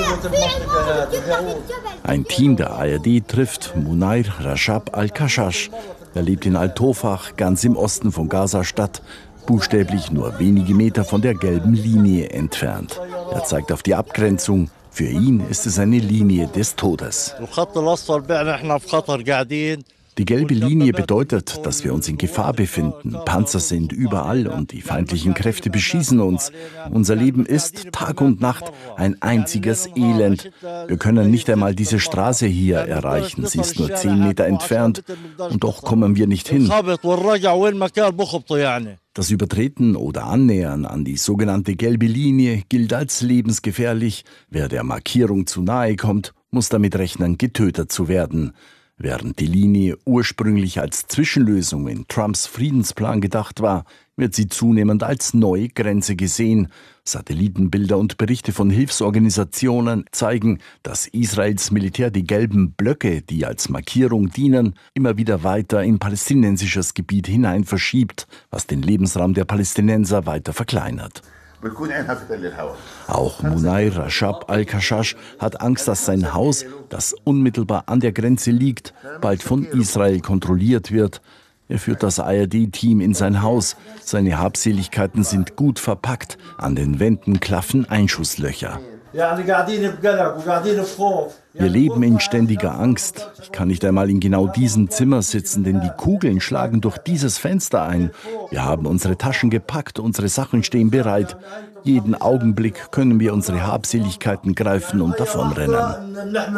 S9: Ein Team der ARD trifft Munair Rashab al-Kashash. Er lebt in Al-Tofach, ganz im Osten von Gaza-Stadt, buchstäblich nur wenige Meter von der gelben Linie entfernt. Er zeigt auf die Abgrenzung. Für ihn ist es eine Linie des Todes. Die gelbe Linie bedeutet, dass wir uns in Gefahr befinden. Panzer sind überall und die feindlichen Kräfte beschießen uns. Unser Leben ist Tag und Nacht ein einziges Elend. Wir können nicht einmal diese Straße hier erreichen. Sie ist nur 10 Meter entfernt und doch kommen wir nicht hin. Das Übertreten oder Annähern an die sogenannte gelbe Linie gilt als lebensgefährlich. Wer der Markierung zu nahe kommt, muss damit rechnen, getötet zu werden. Während die Linie ursprünglich als Zwischenlösung in Trumps Friedensplan gedacht war, wird sie zunehmend als neue Grenze gesehen. Satellitenbilder und Berichte von Hilfsorganisationen zeigen, dass Israels Militär die gelben Blöcke, die als Markierung dienen, immer wieder weiter in palästinensisches Gebiet hinein verschiebt, was den Lebensraum der Palästinenser weiter verkleinert. Auch Munay Rashab al-Kashash hat Angst, dass sein Haus, das unmittelbar an der Grenze liegt, bald von Israel kontrolliert wird. Er führt das ARD-Team in sein Haus. Seine Habseligkeiten sind gut verpackt. An den Wänden klaffen Einschusslöcher. Wir leben in ständiger Angst. Ich kann nicht einmal in genau diesem Zimmer sitzen, denn die Kugeln schlagen durch dieses Fenster ein. Wir haben unsere Taschen gepackt, unsere Sachen stehen bereit. Jeden Augenblick können wir unsere Habseligkeiten greifen und davonrennen.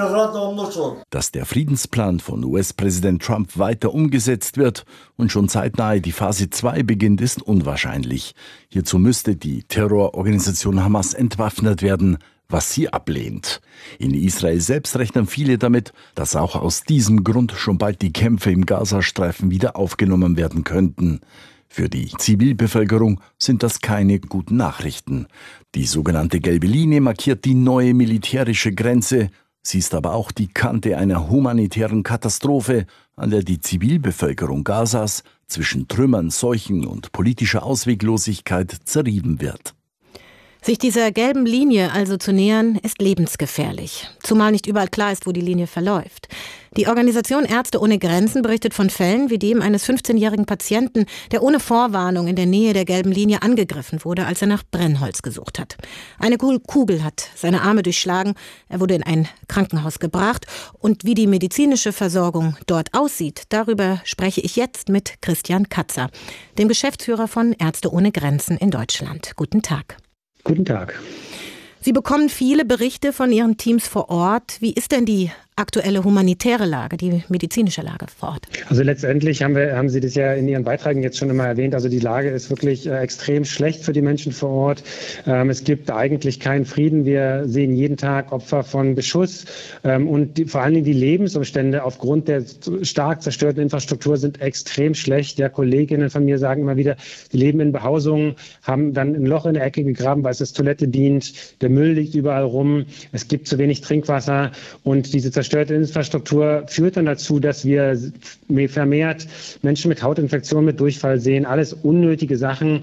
S9: Dass der Friedensplan von US-Präsident Trump weiter umgesetzt wird und schon zeitnah die Phase 2 beginnt, ist unwahrscheinlich. Hierzu müsste die Terrororganisation Hamas entwaffnet werden, was sie ablehnt. In Israel selbst rechnen viele damit, dass auch aus diesem Grund schon bald die Kämpfe im Gazastreifen wieder aufgenommen werden könnten. Für die Zivilbevölkerung sind das keine guten Nachrichten. Die sogenannte gelbe Linie markiert die neue militärische Grenze. Sie ist aber auch die Kante einer humanitären Katastrophe, an der die Zivilbevölkerung Gazas zwischen Trümmern, Seuchen und politischer Ausweglosigkeit zerrieben wird.
S4: Sich dieser gelben Linie also zu nähern, ist lebensgefährlich. Zumal nicht überall klar ist, wo die Linie verläuft. Die Organisation Ärzte ohne Grenzen berichtet von Fällen wie dem eines 15-jährigen Patienten, der ohne Vorwarnung in der Nähe der gelben Linie angegriffen wurde, als er nach Brennholz gesucht hat. Eine Kugel hat seine Arme durchschlagen, er wurde in ein Krankenhaus gebracht. Und wie die medizinische Versorgung dort aussieht, darüber spreche ich jetzt mit Christian Katzer, dem Geschäftsführer von Ärzte ohne Grenzen in Deutschland. Guten Tag.
S15: Guten Tag.
S4: Sie bekommen viele Berichte von Ihren Teams vor Ort. Wie ist denn die aktuelle humanitäre Lage, die medizinische Lage vor Ort?
S15: Also letztendlich haben Sie das ja in Ihren Beiträgen jetzt schon immer erwähnt. Also die Lage ist wirklich extrem schlecht für die Menschen vor Ort. Es gibt eigentlich keinen Frieden. Wir sehen jeden Tag Opfer von Beschuss und vor allen Dingen die Lebensumstände aufgrund der stark zerstörten Infrastruktur sind extrem schlecht. Ja, Kolleginnen von mir sagen immer wieder, die leben in Behausungen, haben dann ein Loch in der Ecke gegraben, weil es als Toilette dient. Der Müll liegt überall rum. Es gibt zu wenig Trinkwasser und diese zerstörte Infrastruktur führt dann dazu, dass wir vermehrt Menschen mit Hautinfektionen, mit Durchfall sehen. Alles unnötige Sachen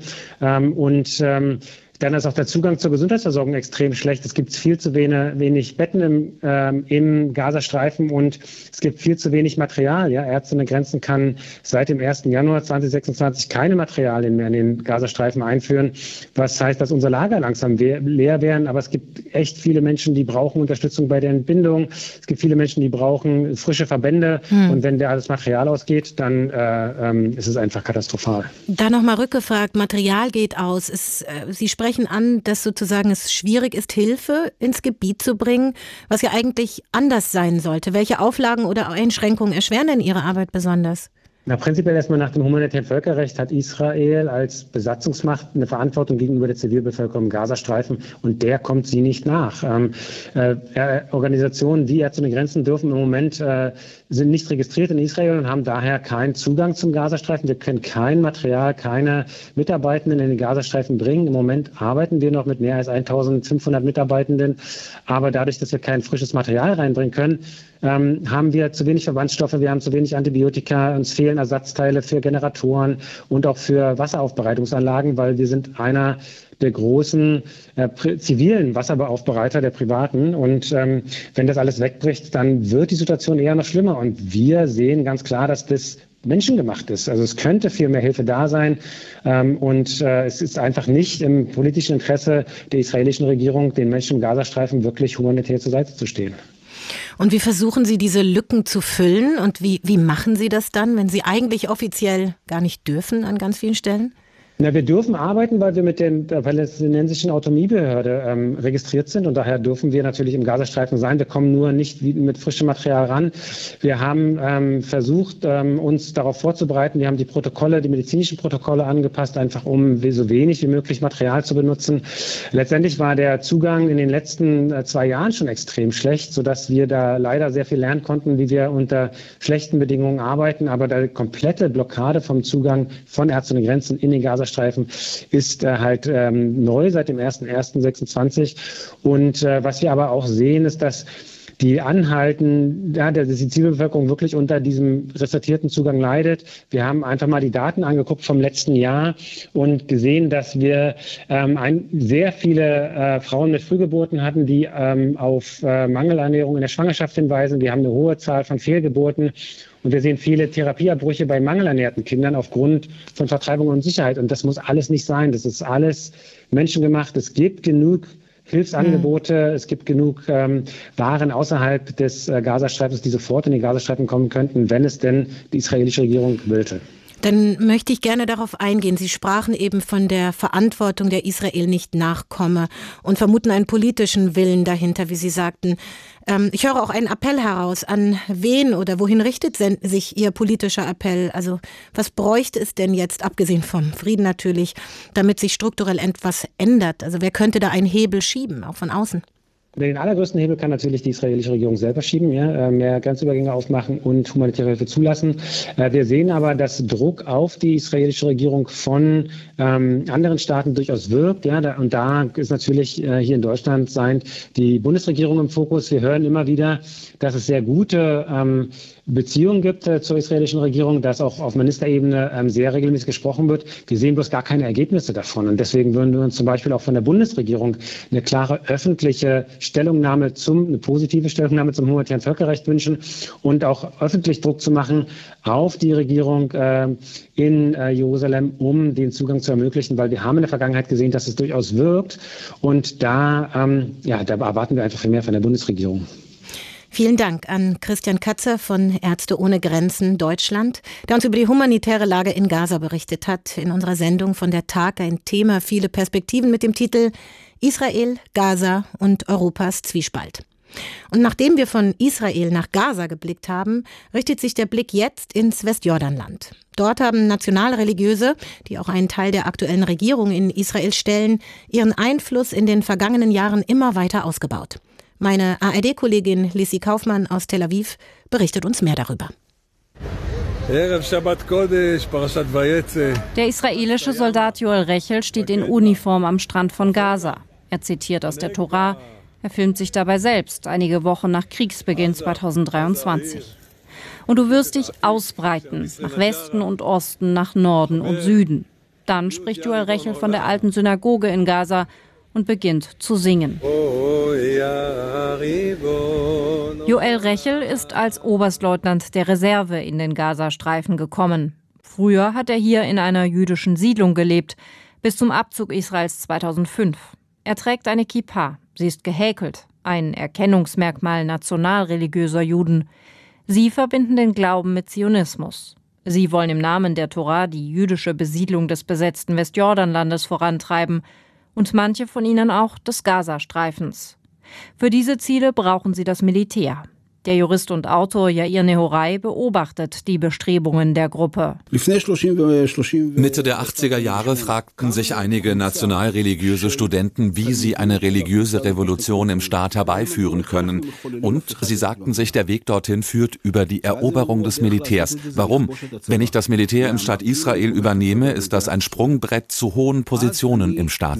S15: dann ist auch der Zugang zur Gesundheitsversorgung extrem schlecht. Es gibt viel zu wenig Betten im Gazastreifen und es gibt viel zu wenig Material. Ja, Ärzte ohne Grenzen kann seit dem 1. Januar 2026 keine Materialien mehr in den Gazastreifen einführen. Was heißt, dass unsere Lager langsam leer werden. Aber es gibt echt viele Menschen, die brauchen Unterstützung bei der Entbindung. Es gibt viele Menschen, die brauchen frische Verbände. Und wenn das Material ausgeht, dann ist es einfach katastrophal.
S4: Da nochmal rückgefragt, Material geht aus. Sie sprechen an, dass sozusagen es schwierig ist, Hilfe ins Gebiet zu bringen, was ja eigentlich anders sein sollte. Welche Auflagen oder Einschränkungen erschweren denn Ihre Arbeit besonders?
S15: Na, prinzipiell erstmal nach dem humanitären Völkerrecht hat Israel als Besatzungsmacht eine Verantwortung gegenüber der Zivilbevölkerung im Gazastreifen und der kommt sie nicht nach. Organisationen wie Ärzte ohne Grenzen dürfen im Moment sind nicht registriert in Israel und haben daher keinen Zugang zum Gazastreifen. Wir können kein Material, keine Mitarbeitenden in den Gazastreifen bringen. Im Moment arbeiten wir noch mit mehr als 1500 Mitarbeitenden, aber dadurch, dass wir kein frisches Material reinbringen können, haben wir zu wenig Verbandsstoffe, wir haben zu wenig Antibiotika, uns fehlen Ersatzteile für Generatoren und auch für Wasseraufbereitungsanlagen, weil wir sind einer der großen zivilen Wasseraufbereiter, der privaten. Und wenn das alles wegbricht, dann wird die Situation eher noch schlimmer. Und wir sehen ganz klar, dass das menschengemacht ist. Also es könnte viel mehr Hilfe da sein. Es ist einfach nicht im politischen Interesse der israelischen Regierung, den Menschen im Gazastreifen wirklich humanitär zur Seite zu stehen.
S4: Und wie versuchen Sie, diese Lücken zu füllen? Und wie machen Sie das dann, wenn Sie eigentlich offiziell gar nicht dürfen an ganz vielen Stellen?
S15: Na, wir dürfen arbeiten, weil wir mit der palästinensischen Autonomiebehörde registriert sind und daher dürfen wir natürlich im Gazastreifen sein. Wir kommen nur nicht mit frischem Material ran. Wir haben versucht, uns darauf vorzubereiten. Wir haben die medizinischen Protokolle angepasst, einfach um so wenig wie möglich Material zu benutzen. Letztendlich war der Zugang in den letzten 2 Jahren schon extrem schlecht, sodass wir da leider sehr viel lernen konnten, wie wir unter schlechten Bedingungen arbeiten. Aber die komplette Blockade vom Zugang von Ärzte ohne Grenzen in den Gazastreifen ist neu seit dem 01.01.26. Und was wir aber auch sehen, ist, dass die Zivilbevölkerung wirklich unter diesem restrikierten Zugang leidet. Wir haben einfach mal die Daten angeguckt vom letzten Jahr und gesehen, dass wir sehr viele Frauen mit Frühgeburten hatten, die auf Mangelernährung in der Schwangerschaft hinweisen. Wir haben eine hohe Zahl von Fehlgeburten. Und wir sehen viele Therapieabbrüche bei mangelernährten Kindern aufgrund von Vertreibung und Sicherheit. Und das muss alles nicht sein. Das ist alles menschengemacht. Es gibt genug Hilfsangebote. Es gibt genug Waren außerhalb des Gazastreifens, die sofort in den Gazastreifen kommen könnten, wenn es denn die israelische Regierung wollte.
S4: Dann möchte ich gerne darauf eingehen. Sie sprachen eben von der Verantwortung, der Israel nicht nachkomme und vermuten einen politischen Willen dahinter, wie Sie sagten. Ich höre auch einen Appell heraus. An wen oder wohin richtet sich Ihr politischer Appell? Also was bräuchte es denn jetzt, abgesehen vom Frieden natürlich, damit sich strukturell etwas ändert? Also wer könnte da einen Hebel schieben, auch von außen?
S15: Den allergrößten Hebel kann natürlich die israelische Regierung selber schieben, mehr Grenzübergänge aufmachen und humanitäre Hilfe zulassen. Wir sehen aber, dass Druck auf die israelische Regierung von anderen Staaten durchaus wirkt. Und da ist natürlich hier in Deutschland die Bundesregierung im Fokus. Wir hören immer wieder, dass es sehr gute Beziehungen gibt zur israelischen Regierung, dass auch auf Ministerebene sehr regelmäßig gesprochen wird. Wir sehen bloß gar keine Ergebnisse davon. Und deswegen würden wir uns zum Beispiel auch von der Bundesregierung eine klare öffentliche eine positive Stellungnahme zum humanitären Völkerrecht wünschen und auch öffentlich Druck zu machen auf die Regierung in Jerusalem, um den Zugang zu ermöglichen, weil wir haben in der Vergangenheit gesehen, dass es durchaus wirkt. Und da erwarten wir einfach viel mehr von der Bundesregierung.
S4: Vielen Dank an Christian Katzer von Ärzte ohne Grenzen Deutschland, der uns über die humanitäre Lage in Gaza berichtet hat. In unserer Sendung von der Tag ein Thema, viele Perspektiven mit dem Titel Israel, Gaza und Europas Zwiespalt. Und nachdem wir von Israel nach Gaza geblickt haben, richtet sich der Blick jetzt ins Westjordanland. Dort haben Nationalreligiöse, die auch einen Teil der aktuellen Regierung in Israel stellen, ihren Einfluss in den vergangenen Jahren immer weiter ausgebaut. Meine ARD-Kollegin Lissi Kaufmann aus Tel Aviv berichtet uns mehr darüber.
S6: Der israelische Soldat Yoel Rechel steht in Uniform am Strand von Gaza. Er zitiert aus der Tora. Er filmt sich dabei selbst, einige Wochen nach Kriegsbeginn 2023. Und du wirst dich ausbreiten, nach Westen und Osten, nach Norden und Süden. Dann spricht Yoel Rechel von der alten Synagoge in Gaza und beginnt zu singen. Yoel Rechel ist als Oberstleutnant der Reserve in den Gazastreifen gekommen. Früher hat er hier in einer jüdischen Siedlung gelebt, bis zum Abzug Israels 2005. Er trägt eine Kippa, sie ist gehäkelt, ein Erkennungsmerkmal nationalreligiöser Juden. Sie verbinden den Glauben mit Zionismus. Sie wollen im Namen der Tora die jüdische Besiedlung des besetzten Westjordanlandes vorantreiben und manche von ihnen auch des Gazastreifens. Für diese Ziele brauchen sie das Militär. Der Jurist und Autor Yair Nehorai beobachtet die Bestrebungen der Gruppe.
S16: Mitte der 80er Jahre fragten sich einige nationalreligiöse Studenten, wie sie eine religiöse Revolution im Staat herbeiführen können. Und sie sagten sich, der Weg dorthin führt über die Eroberung des Militärs. Warum? Wenn ich das Militär im Staat Israel übernehme, ist das ein Sprungbrett zu hohen Positionen im Staat.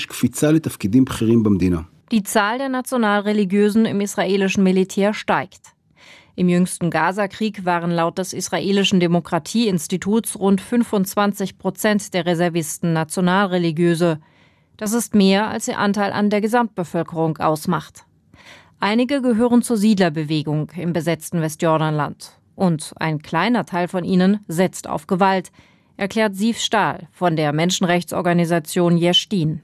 S6: Die Zahl der Nationalreligiösen im israelischen Militär steigt. Im jüngsten Gaza-Krieg waren laut des israelischen Demokratieinstituts rund 25% der Reservisten Nationalreligiöse. Das ist mehr, als ihr Anteil an der Gesamtbevölkerung ausmacht. Einige gehören zur Siedlerbewegung im besetzten Westjordanland. Und ein kleiner Teil von ihnen setzt auf Gewalt. erklärt Siv Stahl von der Menschenrechtsorganisation Yeshtin.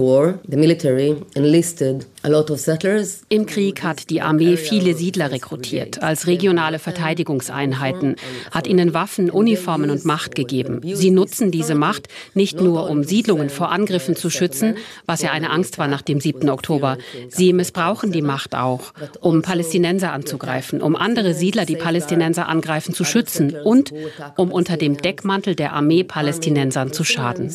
S17: Im Krieg hat die Armee viele Siedler rekrutiert als regionale Verteidigungseinheiten, hat ihnen Waffen, Uniformen und Macht gegeben. Sie nutzen diese Macht nicht nur, um Siedlungen vor Angriffen zu schützen, was ja eine Angst war nach dem 7. Oktober. Sie missbrauchen die Macht auch, um Palästinenser anzugreifen, um andere Siedler, die Palästinenser angreifen, zu schützen und um unter dem Deckmantel der Armee Palästinensern zu schaden.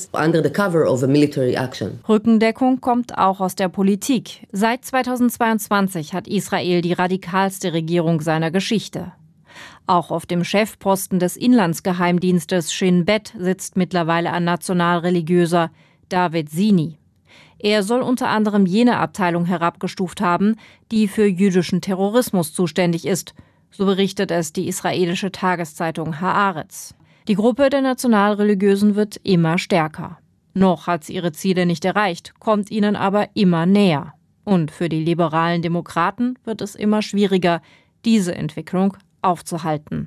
S6: Rückendeckung kommt auch aus der Politik. Seit 2022 hat Israel die radikalste Regierung seiner Geschichte. Auch auf dem Chefposten des Inlandsgeheimdienstes Shin Bet sitzt mittlerweile ein nationalreligiöser, David Zini. Er soll unter anderem jene Abteilung herabgestuft haben, die für jüdischen Terrorismus zuständig ist. So berichtet es die israelische Tageszeitung Haaretz. Die Gruppe der Nationalreligiösen wird immer stärker. Noch hat sie ihre Ziele nicht erreicht, kommt ihnen aber immer näher. Und für die liberalen Demokraten wird es immer schwieriger, diese Entwicklung aufzuhalten.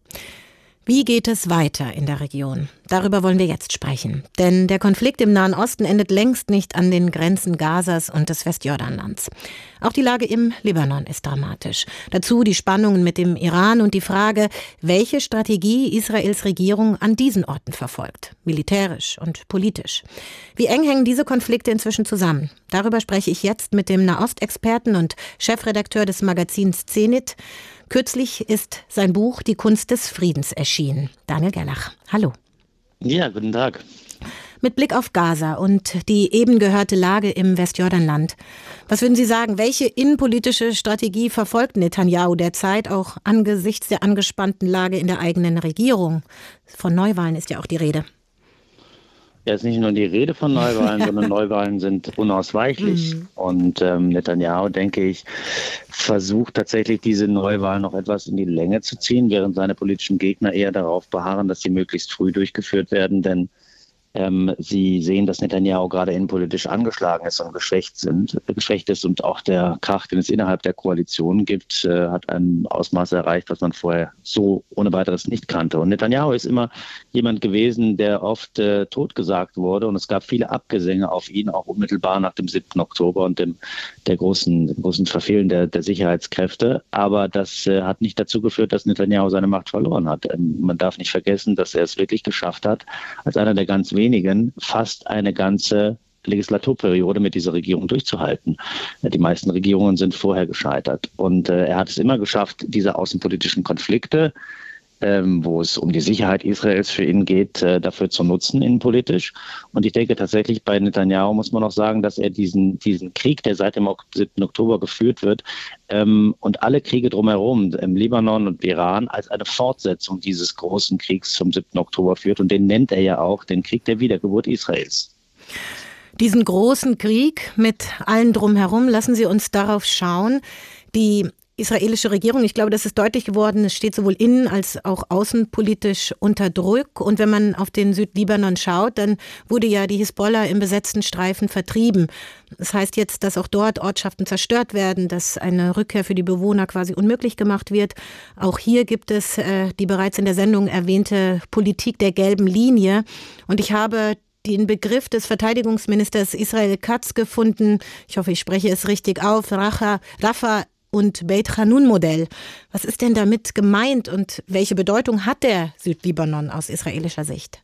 S4: Wie geht es weiter in der Region? Darüber wollen wir jetzt sprechen. Denn der Konflikt im Nahen Osten endet längst nicht an den Grenzen Gazas und des Westjordanlands. Auch die Lage im Libanon ist dramatisch. Dazu die Spannungen mit dem Iran und die Frage, welche Strategie Israels Regierung an diesen Orten verfolgt. Militärisch und politisch. Wie eng hängen diese Konflikte inzwischen zusammen? Darüber spreche ich jetzt mit dem Nahostexperten und Chefredakteur des Magazins Zenit. Kürzlich ist sein Buch Die Kunst des Friedens erschienen. Daniel Gerlach, hallo.
S18: Ja, guten Tag.
S4: Mit Blick auf Gaza und die eben gehörte Lage im Westjordanland. Was würden Sie sagen, welche innenpolitische Strategie verfolgt Netanyahu derzeit, auch angesichts der angespannten Lage in der eigenen Regierung? Von Neuwahlen ist ja auch die Rede.
S18: Ja, es ist nicht nur die Rede von Neuwahlen, sondern Neuwahlen sind unausweichlich. Und Netanyahu, denke ich, versucht tatsächlich diese Neuwahlen noch etwas in die Länge zu ziehen, während seine politischen Gegner eher darauf beharren, dass sie möglichst früh durchgeführt werden. Denn sie sehen, dass Netanyahu gerade innenpolitisch angeschlagen ist und geschwächt ist und auch der Krach, den es innerhalb der Koalition gibt, hat ein Ausmaß erreicht, was man vorher so ohne weiteres nicht kannte. Und Netanyahu ist immer jemand gewesen, der oft totgesagt wurde und es gab viele Abgesänge auf ihn, auch unmittelbar nach dem 7. Oktober und dem großen Verfehlen der Sicherheitskräfte. Aber das hat nicht dazu geführt, dass Netanyahu seine Macht verloren hat. Man darf nicht vergessen, dass er es wirklich geschafft hat, als einer der ganz wenigen fast eine ganze Legislaturperiode mit dieser Regierung durchzuhalten. Die meisten Regierungen sind vorher gescheitert. Und er hat es immer geschafft, diese außenpolitischen Konflikte, wo es um die Sicherheit Israels für ihn geht, dafür zu nutzen, innenpolitisch. Und ich denke tatsächlich, bei Netanyahu muss man auch sagen, dass er diesen Krieg, der seit dem 7. Oktober geführt wird, und alle Kriege drumherum, im Libanon und Iran, als eine Fortsetzung dieses großen Kriegs zum 7. Oktober führt. Und den nennt er ja auch den Krieg der Wiedergeburt Israels.
S4: Diesen großen Krieg mit allen drumherum, lassen Sie uns darauf schauen. Die israelische Regierung, ich glaube, das ist deutlich geworden, es steht sowohl innen- als auch außenpolitisch unter Druck. Und wenn man auf den Südlibanon schaut, dann wurde ja die Hisbollah im besetzten Streifen vertrieben. Das heißt jetzt, dass auch dort Ortschaften zerstört werden, dass eine Rückkehr für die Bewohner quasi unmöglich gemacht wird. Auch hier gibt es die bereits in der Sendung erwähnte Politik der gelben Linie. Und ich habe den Begriff des Verteidigungsministers Israel Katz gefunden. Ich hoffe, ich spreche es richtig auf. Rafah und Beit Hanun-Modell. Was ist denn damit gemeint und welche Bedeutung hat der Südlibanon aus israelischer Sicht?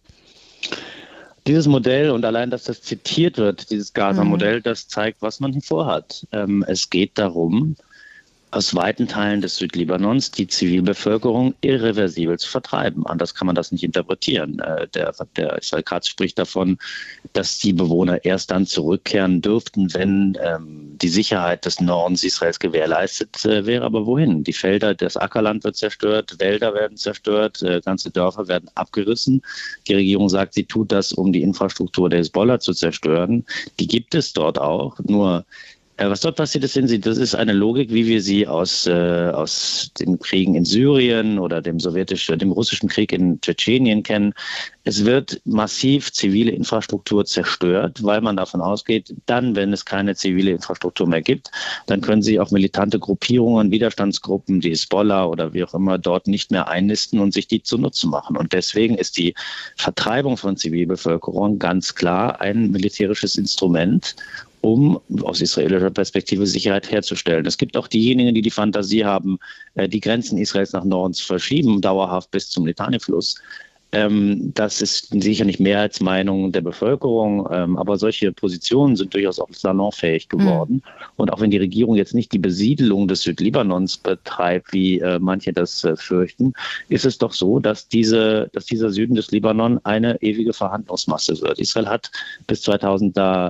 S18: Dieses Modell und allein, dass das zitiert wird, dieses Gaza-Modell, das zeigt, was man vorhat. Es geht darum, aus weiten Teilen des Südlibanons die Zivilbevölkerung irreversibel zu vertreiben. Anders kann man das nicht interpretieren. Der Israel Katz spricht davon, dass die Bewohner erst dann zurückkehren dürften, wenn die Sicherheit des Nordens Israels gewährleistet wäre. Aber wohin? Die Felder, das Ackerland wird zerstört, Wälder werden zerstört, ganze Dörfer werden abgerissen. Die Regierung sagt, sie tut das, um die Infrastruktur der Hisbollah zu zerstören. Die gibt es dort auch, nur Was dort passiert ist, sehen Sie, das ist eine Logik, wie wir sie aus den Kriegen in Syrien oder dem russischen Krieg in Tschetschenien kennen. Es wird massiv zivile Infrastruktur zerstört, weil man davon ausgeht, dann, wenn es keine zivile Infrastruktur mehr gibt, dann können sie auch militante Gruppierungen, Widerstandsgruppen, die Hisbollah oder wie auch immer dort nicht mehr einnisten und sich die zunutze machen. Und deswegen ist die Vertreibung von Zivilbevölkerung ganz klar ein militärisches Instrument, um aus israelischer Perspektive Sicherheit herzustellen. Es gibt auch diejenigen, die die Fantasie haben, die Grenzen Israels nach Norden zu verschieben, dauerhaft bis zum Litani-Fluss. Das ist sicher nicht Mehrheitsmeinung der Bevölkerung, aber solche Positionen sind durchaus auch salonfähig geworden. Und auch wenn die Regierung jetzt nicht die Besiedelung des Südlibanons betreibt, wie manche das fürchten, ist es doch so, dass dieser Süden des Libanon eine ewige Verhandlungsmasse wird. Israel hat bis 2000 da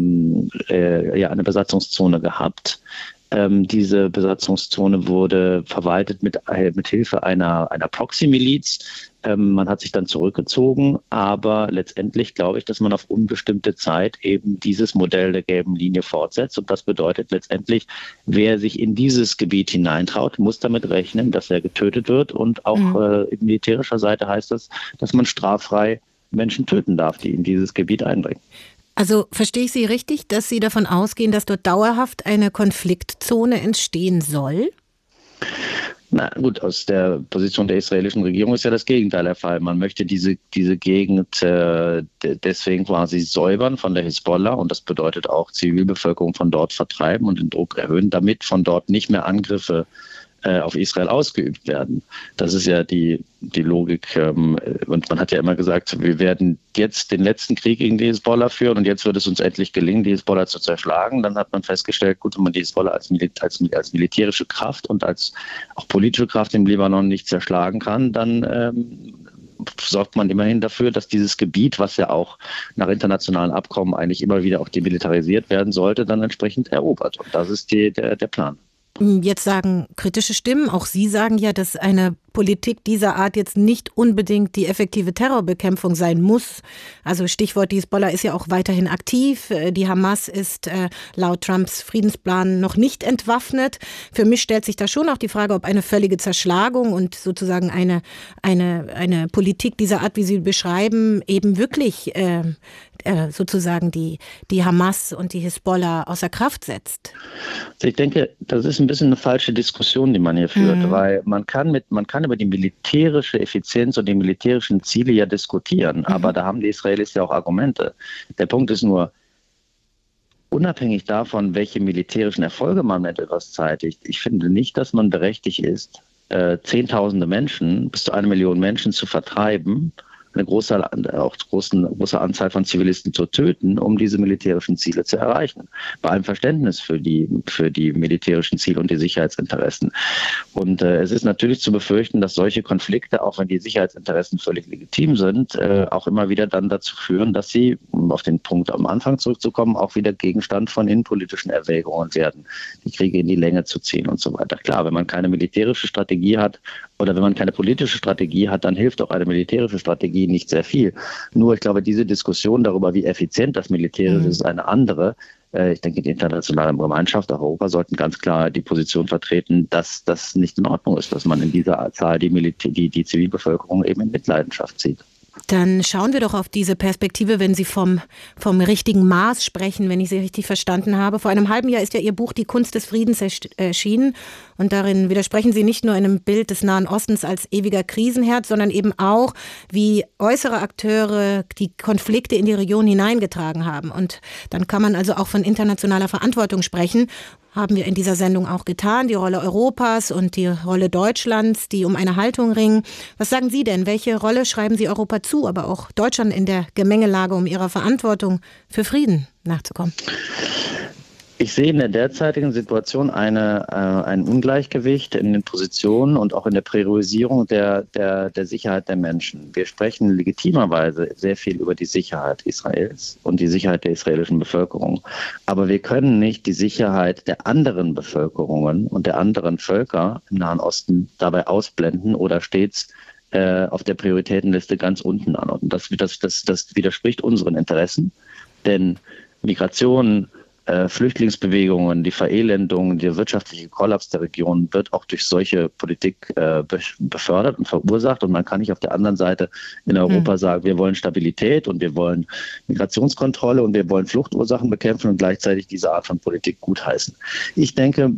S18: eine Besatzungszone gehabt. Diese Besatzungszone wurde verwaltet mit Hilfe einer Proxy-Miliz. Man hat sich dann zurückgezogen, aber letztendlich glaube ich, dass man auf unbestimmte Zeit eben dieses Modell der gelben Linie fortsetzt. Und das bedeutet letztendlich, wer sich in dieses Gebiet hineintraut, muss damit rechnen, dass er getötet wird. Und auch militärischer Seite heißt das, dass man straffrei Menschen töten darf, die in dieses Gebiet eindringen.
S4: Also verstehe ich Sie richtig, dass Sie davon ausgehen, dass dort dauerhaft eine Konfliktzone entstehen soll?
S18: Na gut, aus der Position der israelischen Regierung ist ja das Gegenteil der Fall. Man möchte diese Gegend deswegen quasi säubern von der Hisbollah und das bedeutet auch Zivilbevölkerung von dort vertreiben und den Druck erhöhen, damit von dort nicht mehr Angriffe auf Israel ausgeübt werden. Das ist ja die Logik. Und man hat ja immer gesagt, wir werden jetzt den letzten Krieg gegen die Hisbollah führen und jetzt wird es uns endlich gelingen, die Hisbollah zu zerschlagen. Dann hat man festgestellt, gut, wenn man die Hisbollah als militärische Kraft und als auch politische Kraft im Libanon nicht zerschlagen kann, dann sorgt man immerhin dafür, dass dieses Gebiet, was ja auch nach internationalen Abkommen eigentlich immer wieder auch demilitarisiert werden sollte, dann entsprechend erobert. Und das ist der Plan.
S4: Jetzt sagen kritische Stimmen, auch Sie sagen ja, dass eine Politik dieser Art jetzt nicht unbedingt die effektive Terrorbekämpfung sein muss. Also Stichwort, die Hisbollah ist ja auch weiterhin aktiv. Die Hamas ist laut Trumps Friedensplan noch nicht entwaffnet. Für mich stellt sich da schon auch die Frage, ob eine völlige Zerschlagung und sozusagen eine Politik dieser Art, wie Sie beschreiben, eben wirklich sozusagen die Hamas und die Hisbollah außer Kraft setzt.
S18: Ich denke, das ist ein bisschen eine falsche Diskussion, die man hier führt, weil man kann über die militärische Effizienz und die militärischen Ziele ja diskutieren, aber da haben die Israelis ja auch Argumente. Der Punkt ist nur, unabhängig davon, welche militärischen Erfolge man mit etwas zeitigt, ich finde nicht, dass man berechtigt ist, Zehntausende Menschen, bis zu 1 Million Menschen zu vertreiben, eine große Anzahl von Zivilisten zu töten, um diese militärischen Ziele zu erreichen. Bei allem Verständnis für die militärischen Ziele und die Sicherheitsinteressen. Und es ist natürlich zu befürchten, dass solche Konflikte, auch wenn die Sicherheitsinteressen völlig legitim sind, auch immer wieder dann dazu führen, dass sie, um auf den Punkt am Anfang zurückzukommen, auch wieder Gegenstand von innenpolitischen Erwägungen werden, die Kriege in die Länge zu ziehen und so weiter. Klar, wenn man keine militärische Strategie hat oder wenn man keine politische Strategie hat, dann hilft auch eine militärische Strategie nicht sehr viel. Nur ich glaube, diese Diskussion darüber, wie effizient das Militärische ist, eine andere. Ich denke, die internationale Gemeinschaft, auch Europa, sollten ganz klar die Position vertreten, dass das nicht in Ordnung ist, dass man in dieser Zahl die Zivilbevölkerung eben in Mitleidenschaft zieht.
S4: Dann schauen wir doch auf diese Perspektive, wenn Sie vom richtigen Maß sprechen, wenn ich Sie richtig verstanden habe. Vor einem halben Jahr ist ja Ihr Buch Die Kunst des Friedens erschienen und darin widersprechen Sie nicht nur einem Bild des Nahen Ostens als ewiger Krisenherd, sondern eben auch, wie äußere Akteure die Konflikte in die Region hineingetragen haben. Und dann kann man also auch von internationaler Verantwortung sprechen. Haben wir in dieser Sendung auch getan, die Rolle Europas und die Rolle Deutschlands, die um eine Haltung ringen. Was sagen Sie denn? Welche Rolle schreiben Sie Europa zu, aber auch Deutschland in der Gemengelage, um ihrer Verantwortung für Frieden nachzukommen?
S18: Ich sehe in der derzeitigen Situation ein Ungleichgewicht in den Positionen und auch in der Priorisierung der Sicherheit der Menschen. Wir sprechen legitimerweise sehr viel über die Sicherheit Israels und die Sicherheit der israelischen Bevölkerung. Aber wir können nicht die Sicherheit der anderen Bevölkerungen und der anderen Völker im Nahen Osten dabei ausblenden oder stets auf der Prioritätenliste ganz unten anordnen. Das widerspricht unseren Interessen, denn Migration, Flüchtlingsbewegungen, die Verelendung, der wirtschaftliche Kollaps der Region wird auch durch solche Politik befördert und verursacht. Und man kann nicht auf der anderen Seite in Europa sagen, wir wollen Stabilität und wir wollen Migrationskontrolle und wir wollen Fluchtursachen bekämpfen und gleichzeitig diese Art von Politik gutheißen. Ich denke,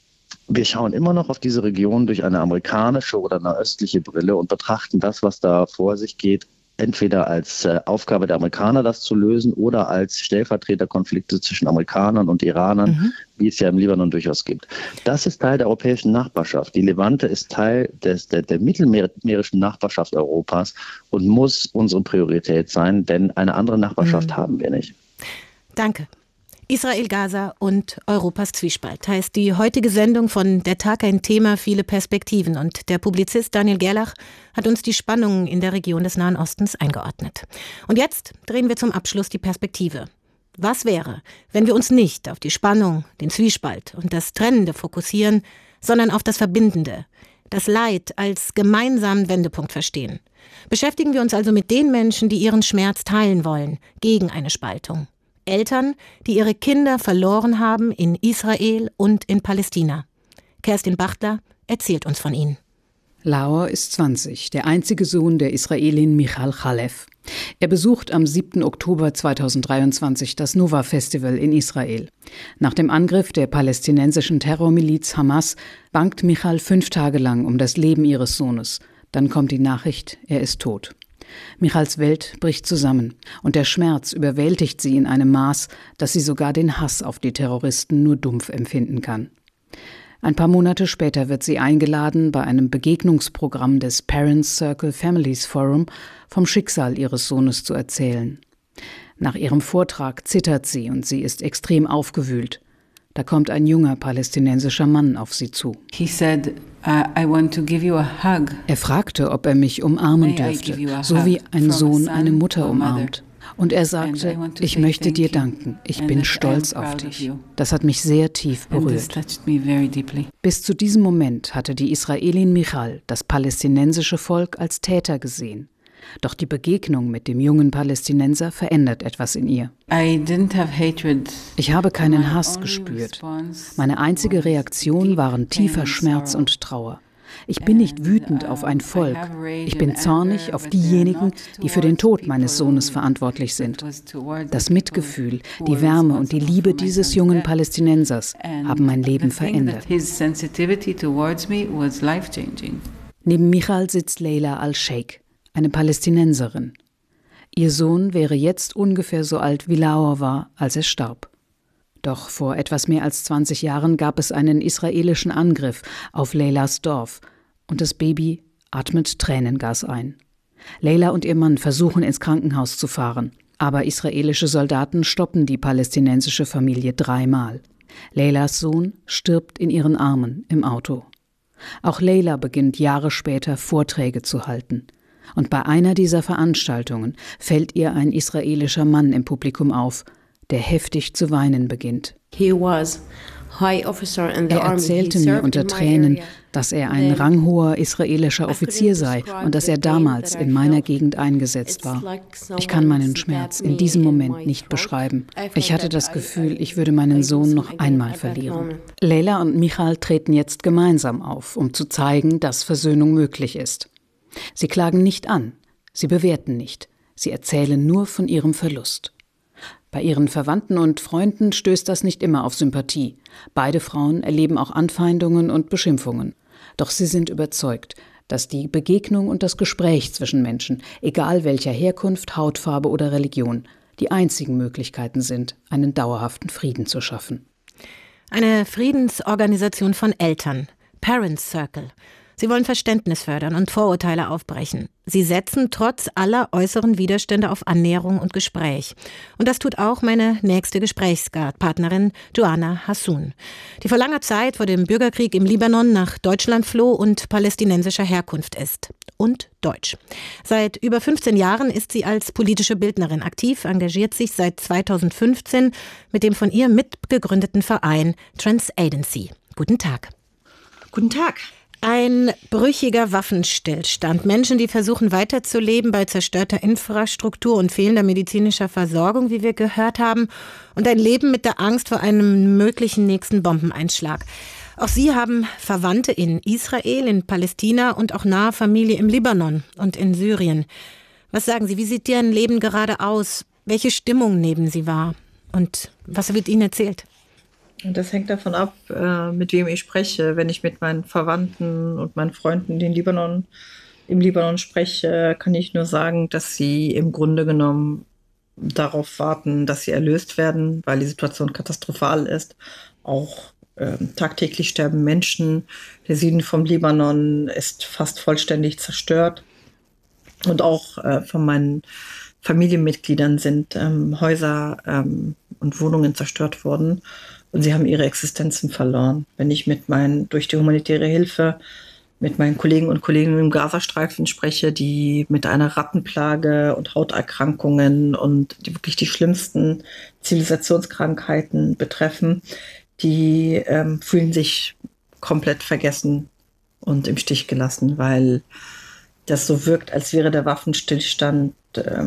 S18: wir schauen immer noch auf diese Region durch eine amerikanische oder eine östliche Brille und betrachten das, was da vor sich geht, entweder als Aufgabe der Amerikaner, das zu lösen, oder als Stellvertreterkonflikte zwischen Amerikanern und Iranern, wie es ja im Libanon durchaus gibt. Das ist Teil der europäischen Nachbarschaft. Die Levante ist Teil der mittelmeerischen Nachbarschaft Europas und muss unsere Priorität sein, denn eine andere Nachbarschaft haben wir nicht.
S4: Danke. Israel, Gaza und Europas Zwiespalt heißt die heutige Sendung von Der Tag, ein Thema, viele Perspektiven. Und der Publizist Daniel Gerlach hat uns die Spannungen in der Region des Nahen Ostens eingeordnet. Und jetzt drehen wir zum Abschluss die Perspektive. Was wäre, wenn wir uns nicht auf die Spannung, den Zwiespalt und das Trennende fokussieren, sondern auf das Verbindende, das Leid als gemeinsamen Wendepunkt verstehen? Beschäftigen wir uns also mit den Menschen, die ihren Schmerz teilen wollen, gegen eine Spaltung. Eltern, die ihre Kinder verloren haben in Israel und in Palästina. Kerstin Bachtler erzählt uns von ihnen.
S10: Laor ist 20, der einzige Sohn der Israelin Michal Khalef. Er besucht am 7. Oktober 2023 das Nova-Festival in Israel. Nach dem Angriff der palästinensischen Terrormiliz Hamas bangt Michal 5 Tage lang um das Leben ihres Sohnes. Dann kommt die Nachricht, er ist tot. Michals Welt bricht zusammen und der Schmerz überwältigt sie in einem Maß, dass sie sogar den Hass auf die Terroristen nur dumpf empfinden kann. Ein paar Monate später wird sie eingeladen, bei einem Begegnungsprogramm des Parents Circle Families Forum vom Schicksal ihres Sohnes zu erzählen. Nach ihrem Vortrag zittert sie und sie ist extrem aufgewühlt. Da kommt ein junger palästinensischer Mann auf sie zu.
S19: He said, I want to give you a hug.
S10: Er fragte, ob er mich umarmen dürfte, so wie ein Sohn eine Mutter umarmt. Und er sagte, ich möchte dir danken, ich bin stolz auf dich. Das hat mich sehr tief berührt. Bis zu diesem Moment hatte die Israelin Michal das palästinensische Volk als Täter gesehen. Doch die Begegnung mit dem jungen Palästinenser verändert etwas in ihr. Ich habe keinen Hass gespürt. Meine einzige Reaktion waren tiefer Schmerz und Trauer. Ich bin nicht wütend auf ein Volk. Ich bin zornig auf diejenigen, die für den Tod meines Sohnes verantwortlich sind. Das Mitgefühl, die Wärme und die Liebe dieses jungen Palästinensers haben mein Leben verändert. Neben Michal sitzt Leila al-Sheikh, eine Palästinenserin. Ihr Sohn wäre jetzt ungefähr so alt wie Laor war, als er starb. Doch vor etwas mehr als 20 Jahren gab es einen israelischen Angriff auf Leilas Dorf und das Baby atmet Tränengas ein. Leila und ihr Mann versuchen, ins Krankenhaus zu fahren, aber israelische Soldaten stoppen die palästinensische Familie 3-mal. Leilas Sohn stirbt in ihren Armen im Auto. Auch Leila beginnt Jahre später Vorträge zu halten. Und bei einer dieser Veranstaltungen fällt ihr ein israelischer Mann im Publikum auf, der heftig zu weinen beginnt. Er erzählte mir unter Tränen, dass er ein ranghoher israelischer Offizier sei und dass er damals in meiner Gegend eingesetzt war. Ich kann meinen Schmerz in diesem Moment nicht beschreiben. Ich hatte das Gefühl, ich würde meinen Sohn noch einmal verlieren. Leila und Michal treten jetzt gemeinsam auf, um zu zeigen, dass Versöhnung möglich ist. Sie klagen nicht an, sie bewerten nicht, sie erzählen nur von ihrem Verlust. Bei ihren Verwandten und Freunden stößt das nicht immer auf Sympathie. Beide Frauen erleben auch Anfeindungen und Beschimpfungen. Doch sie sind überzeugt, dass die Begegnung und das Gespräch zwischen Menschen, egal welcher Herkunft, Hautfarbe oder Religion, die einzigen Möglichkeiten sind, einen dauerhaften Frieden zu schaffen.
S4: Eine Friedensorganisation von Eltern, Parents Circle. Sie wollen Verständnis fördern und Vorurteile aufbrechen. Sie setzen trotz aller äußeren Widerstände auf Annäherung und Gespräch. Und das tut auch meine nächste Gesprächspartnerin Joanna Hassoun, die vor langer Zeit vor dem Bürgerkrieg im Libanon nach Deutschland floh und palästinensischer Herkunft ist. Und deutsch. Seit über 15 Jahren ist sie als politische Bildnerin aktiv, engagiert sich seit 2015 mit dem von ihr mitgegründeten Verein Trans Agency. Guten Tag.
S20: Guten Tag.
S4: Ein brüchiger Waffenstillstand. Menschen, die versuchen weiterzuleben bei zerstörter Infrastruktur und fehlender medizinischer Versorgung, wie wir gehört haben. Und ein Leben mit der Angst vor einem möglichen nächsten Bombeneinschlag. Auch Sie haben Verwandte in Israel, in Palästina und auch nahe Familie im Libanon und in Syrien. Was sagen Sie, wie sieht Ihr Leben gerade aus? Welche Stimmung nehmen Sie wahr? Und was wird Ihnen erzählt?
S20: Das hängt davon ab, mit wem ich spreche. Wenn ich mit meinen Verwandten und meinen Freunden im Libanon spreche, kann ich nur sagen, dass sie im Grunde genommen darauf warten, dass sie erlöst werden, weil die Situation katastrophal ist. Auch tagtäglich sterben Menschen. Der Süden vom Libanon ist fast vollständig zerstört. Und auch von meinen Familienmitgliedern sind Häuser und Wohnungen zerstört worden. Und sie haben ihre Existenzen verloren. Wenn ich durch die humanitäre Hilfe mit meinen Kollegen und Kolleginnen im Gazastreifen spreche, die mit einer Rattenplage und Hauterkrankungen und wirklich die schlimmsten Zivilisationskrankheiten betreffen, die fühlen sich komplett vergessen und im Stich gelassen, weil das so wirkt, als wäre der Waffenstillstand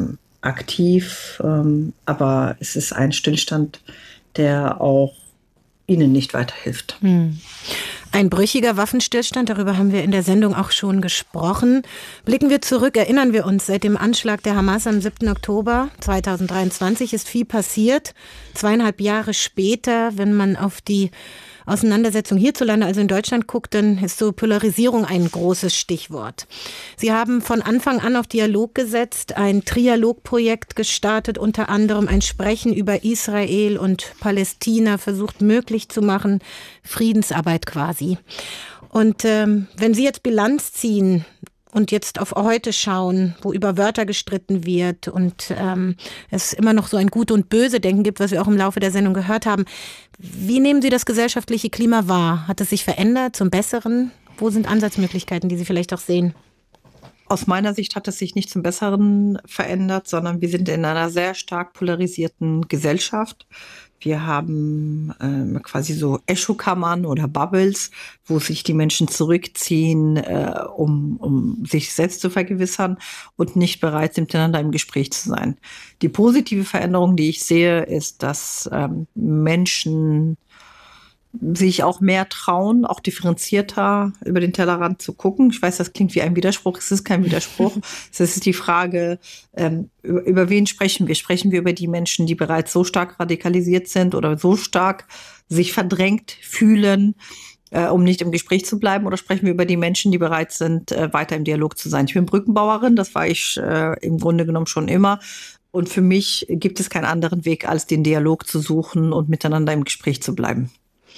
S20: aktiv, aber es ist ein Stillstand, der auch ihnen nicht weiterhilft.
S4: Ein brüchiger Waffenstillstand, darüber haben wir in der Sendung auch schon gesprochen. Blicken wir zurück, erinnern wir uns, seit dem Anschlag der Hamas am 7. Oktober 2023 ist viel passiert. 2,5 Jahre später, wenn man auf die Auseinandersetzung hierzulande, also in Deutschland, guckt, dann ist so Polarisierung ein großes Stichwort. Sie haben von Anfang an auf Dialog gesetzt, ein Trialogprojekt gestartet, unter anderem ein Sprechen über Israel und Palästina versucht möglich zu machen, Friedensarbeit quasi. Und wenn Sie jetzt Bilanz ziehen und jetzt auf heute schauen, wo über Wörter gestritten wird und es immer noch so ein Gut und Böse Denken gibt, was wir auch im Laufe der Sendung gehört haben. Wie nehmen Sie das gesellschaftliche Klima wahr? Hat es sich verändert zum Besseren? Wo sind Ansatzmöglichkeiten, die Sie vielleicht auch sehen?
S20: Aus meiner Sicht hat es sich nicht zum Besseren verändert, sondern wir sind in einer sehr stark polarisierten Gesellschaft. Wir haben quasi so Echokammern oder Bubbles, wo sich die Menschen zurückziehen, um sich selbst zu vergewissern und nicht bereit sind, miteinander im Gespräch zu sein. Die positive Veränderung, die ich sehe, ist, dass Menschen sich auch mehr trauen, auch differenzierter über den Tellerrand zu gucken. Ich weiß, das klingt wie ein Widerspruch. Es ist kein Widerspruch. Es ist die Frage, über wen sprechen wir? Sprechen wir über die Menschen, die bereits so stark radikalisiert sind oder so stark sich verdrängt fühlen, um nicht im Gespräch zu bleiben? Oder sprechen wir über die Menschen, die bereit sind, weiter im Dialog zu sein? Ich bin Brückenbauerin, das war ich im Grunde genommen schon immer. Und für mich gibt es keinen anderen Weg, als den Dialog zu suchen und miteinander im Gespräch zu bleiben.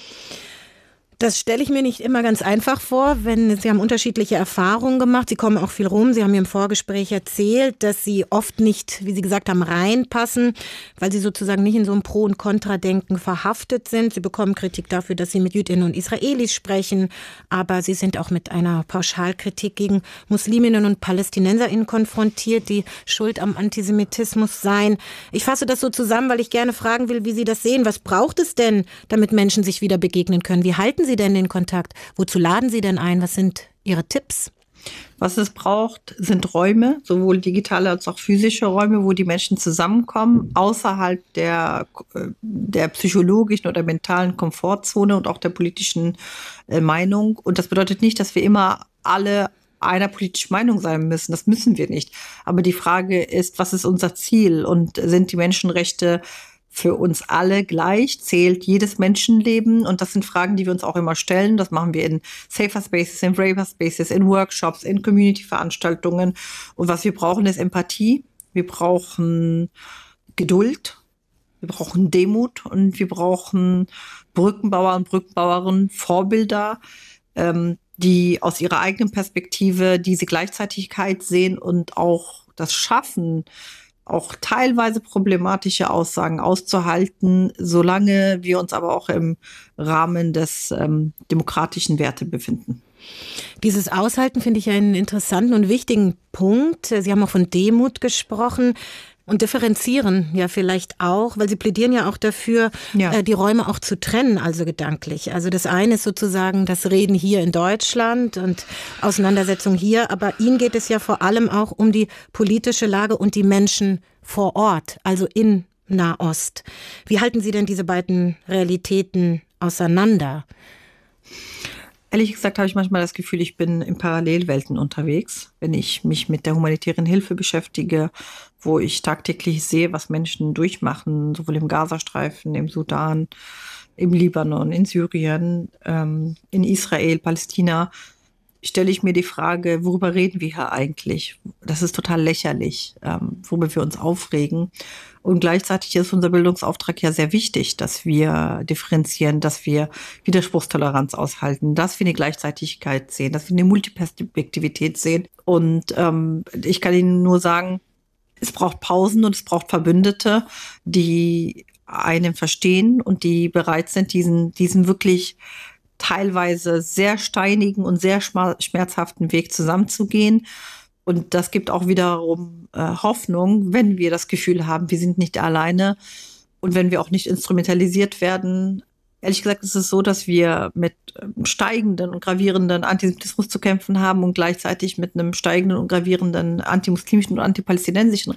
S4: Das stelle ich mir nicht immer ganz einfach vor, wenn Sie haben unterschiedliche Erfahrungen gemacht. Sie kommen auch viel rum. Sie haben mir im Vorgespräch erzählt, dass Sie oft nicht, wie Sie gesagt haben, reinpassen, weil Sie sozusagen nicht in so einem Pro- und Kontradenken verhaftet sind. Sie bekommen Kritik dafür, dass Sie mit Jüdinnen und Israelis sprechen, aber Sie sind auch mit einer Pauschalkritik gegen Musliminnen und PalästinenserInnen konfrontiert, die schuld am Antisemitismus seien. Ich fasse das so zusammen, weil ich gerne fragen will, wie Sie das sehen. Was braucht es denn, damit Menschen sich wieder begegnen können? Wie halten Sie denn den Kontakt? Wozu laden Sie denn ein? Was sind Ihre Tipps?
S20: Was es braucht, sind Räume, sowohl digitale als auch physische Räume, wo die Menschen zusammenkommen, außerhalb der psychologischen oder mentalen Komfortzone und auch der politischen Meinung. Und das bedeutet nicht, dass wir immer alle einer politischen Meinung sein müssen. Das müssen wir nicht. Aber die Frage ist, was ist unser Ziel? Und sind die Menschenrechte für uns alle gleich? Zählt jedes Menschenleben? Und das sind Fragen, die wir uns auch immer stellen. Das machen wir in Safer Spaces, in Braver Spaces, in Workshops, in Community-Veranstaltungen. Und was wir brauchen, ist Empathie. Wir brauchen Geduld. Wir brauchen Demut. Und wir brauchen Brückenbauer und Brückenbauerinnen, Vorbilder, die aus ihrer eigenen Perspektive diese Gleichzeitigkeit sehen und auch das schaffen, auch teilweise problematische Aussagen auszuhalten, solange wir uns aber auch im Rahmen des demokratischen Werte befinden.
S4: Dieses Aushalten finde ich einen interessanten und wichtigen Punkt. Sie haben auch von Demut gesprochen. Und differenzieren ja vielleicht auch, weil Sie plädieren ja auch dafür, die Räume auch zu trennen, also gedanklich. Also das eine ist sozusagen das Reden hier in Deutschland und Auseinandersetzung hier, aber Ihnen geht es ja vor allem auch um die politische Lage und die Menschen vor Ort, also in Nahost. Wie halten Sie denn diese beiden Realitäten auseinander?
S20: Ehrlich gesagt habe ich manchmal das Gefühl, ich bin in Parallelwelten unterwegs, wenn ich mich mit der humanitären Hilfe beschäftige, wo ich tagtäglich sehe, was Menschen durchmachen, sowohl im Gazastreifen, im Sudan, im Libanon, in Syrien, in Israel, Palästina. Stelle ich mir die Frage, worüber reden wir hier eigentlich? Das ist total lächerlich, worüber wir uns aufregen. Und gleichzeitig ist unser Bildungsauftrag ja sehr wichtig, dass wir differenzieren, dass wir Widerspruchstoleranz aushalten, dass wir eine Gleichzeitigkeit sehen, dass wir eine Multiperspektivität sehen. Und ich kann Ihnen nur sagen, es braucht Pausen und es braucht Verbündete, die einen verstehen und die bereit sind, diesen wirklich teilweise sehr steinigen und sehr schmerzhaften Weg zusammenzugehen. Und das gibt auch wiederum Hoffnung, wenn wir das Gefühl haben, wir sind nicht alleine und wenn wir auch nicht instrumentalisiert werden. Ehrlich gesagt ist es so, dass wir mit steigenden und gravierenden Antisemitismus zu kämpfen haben und gleichzeitig mit einem steigenden und gravierenden antimuslimischen und antipalästinensischen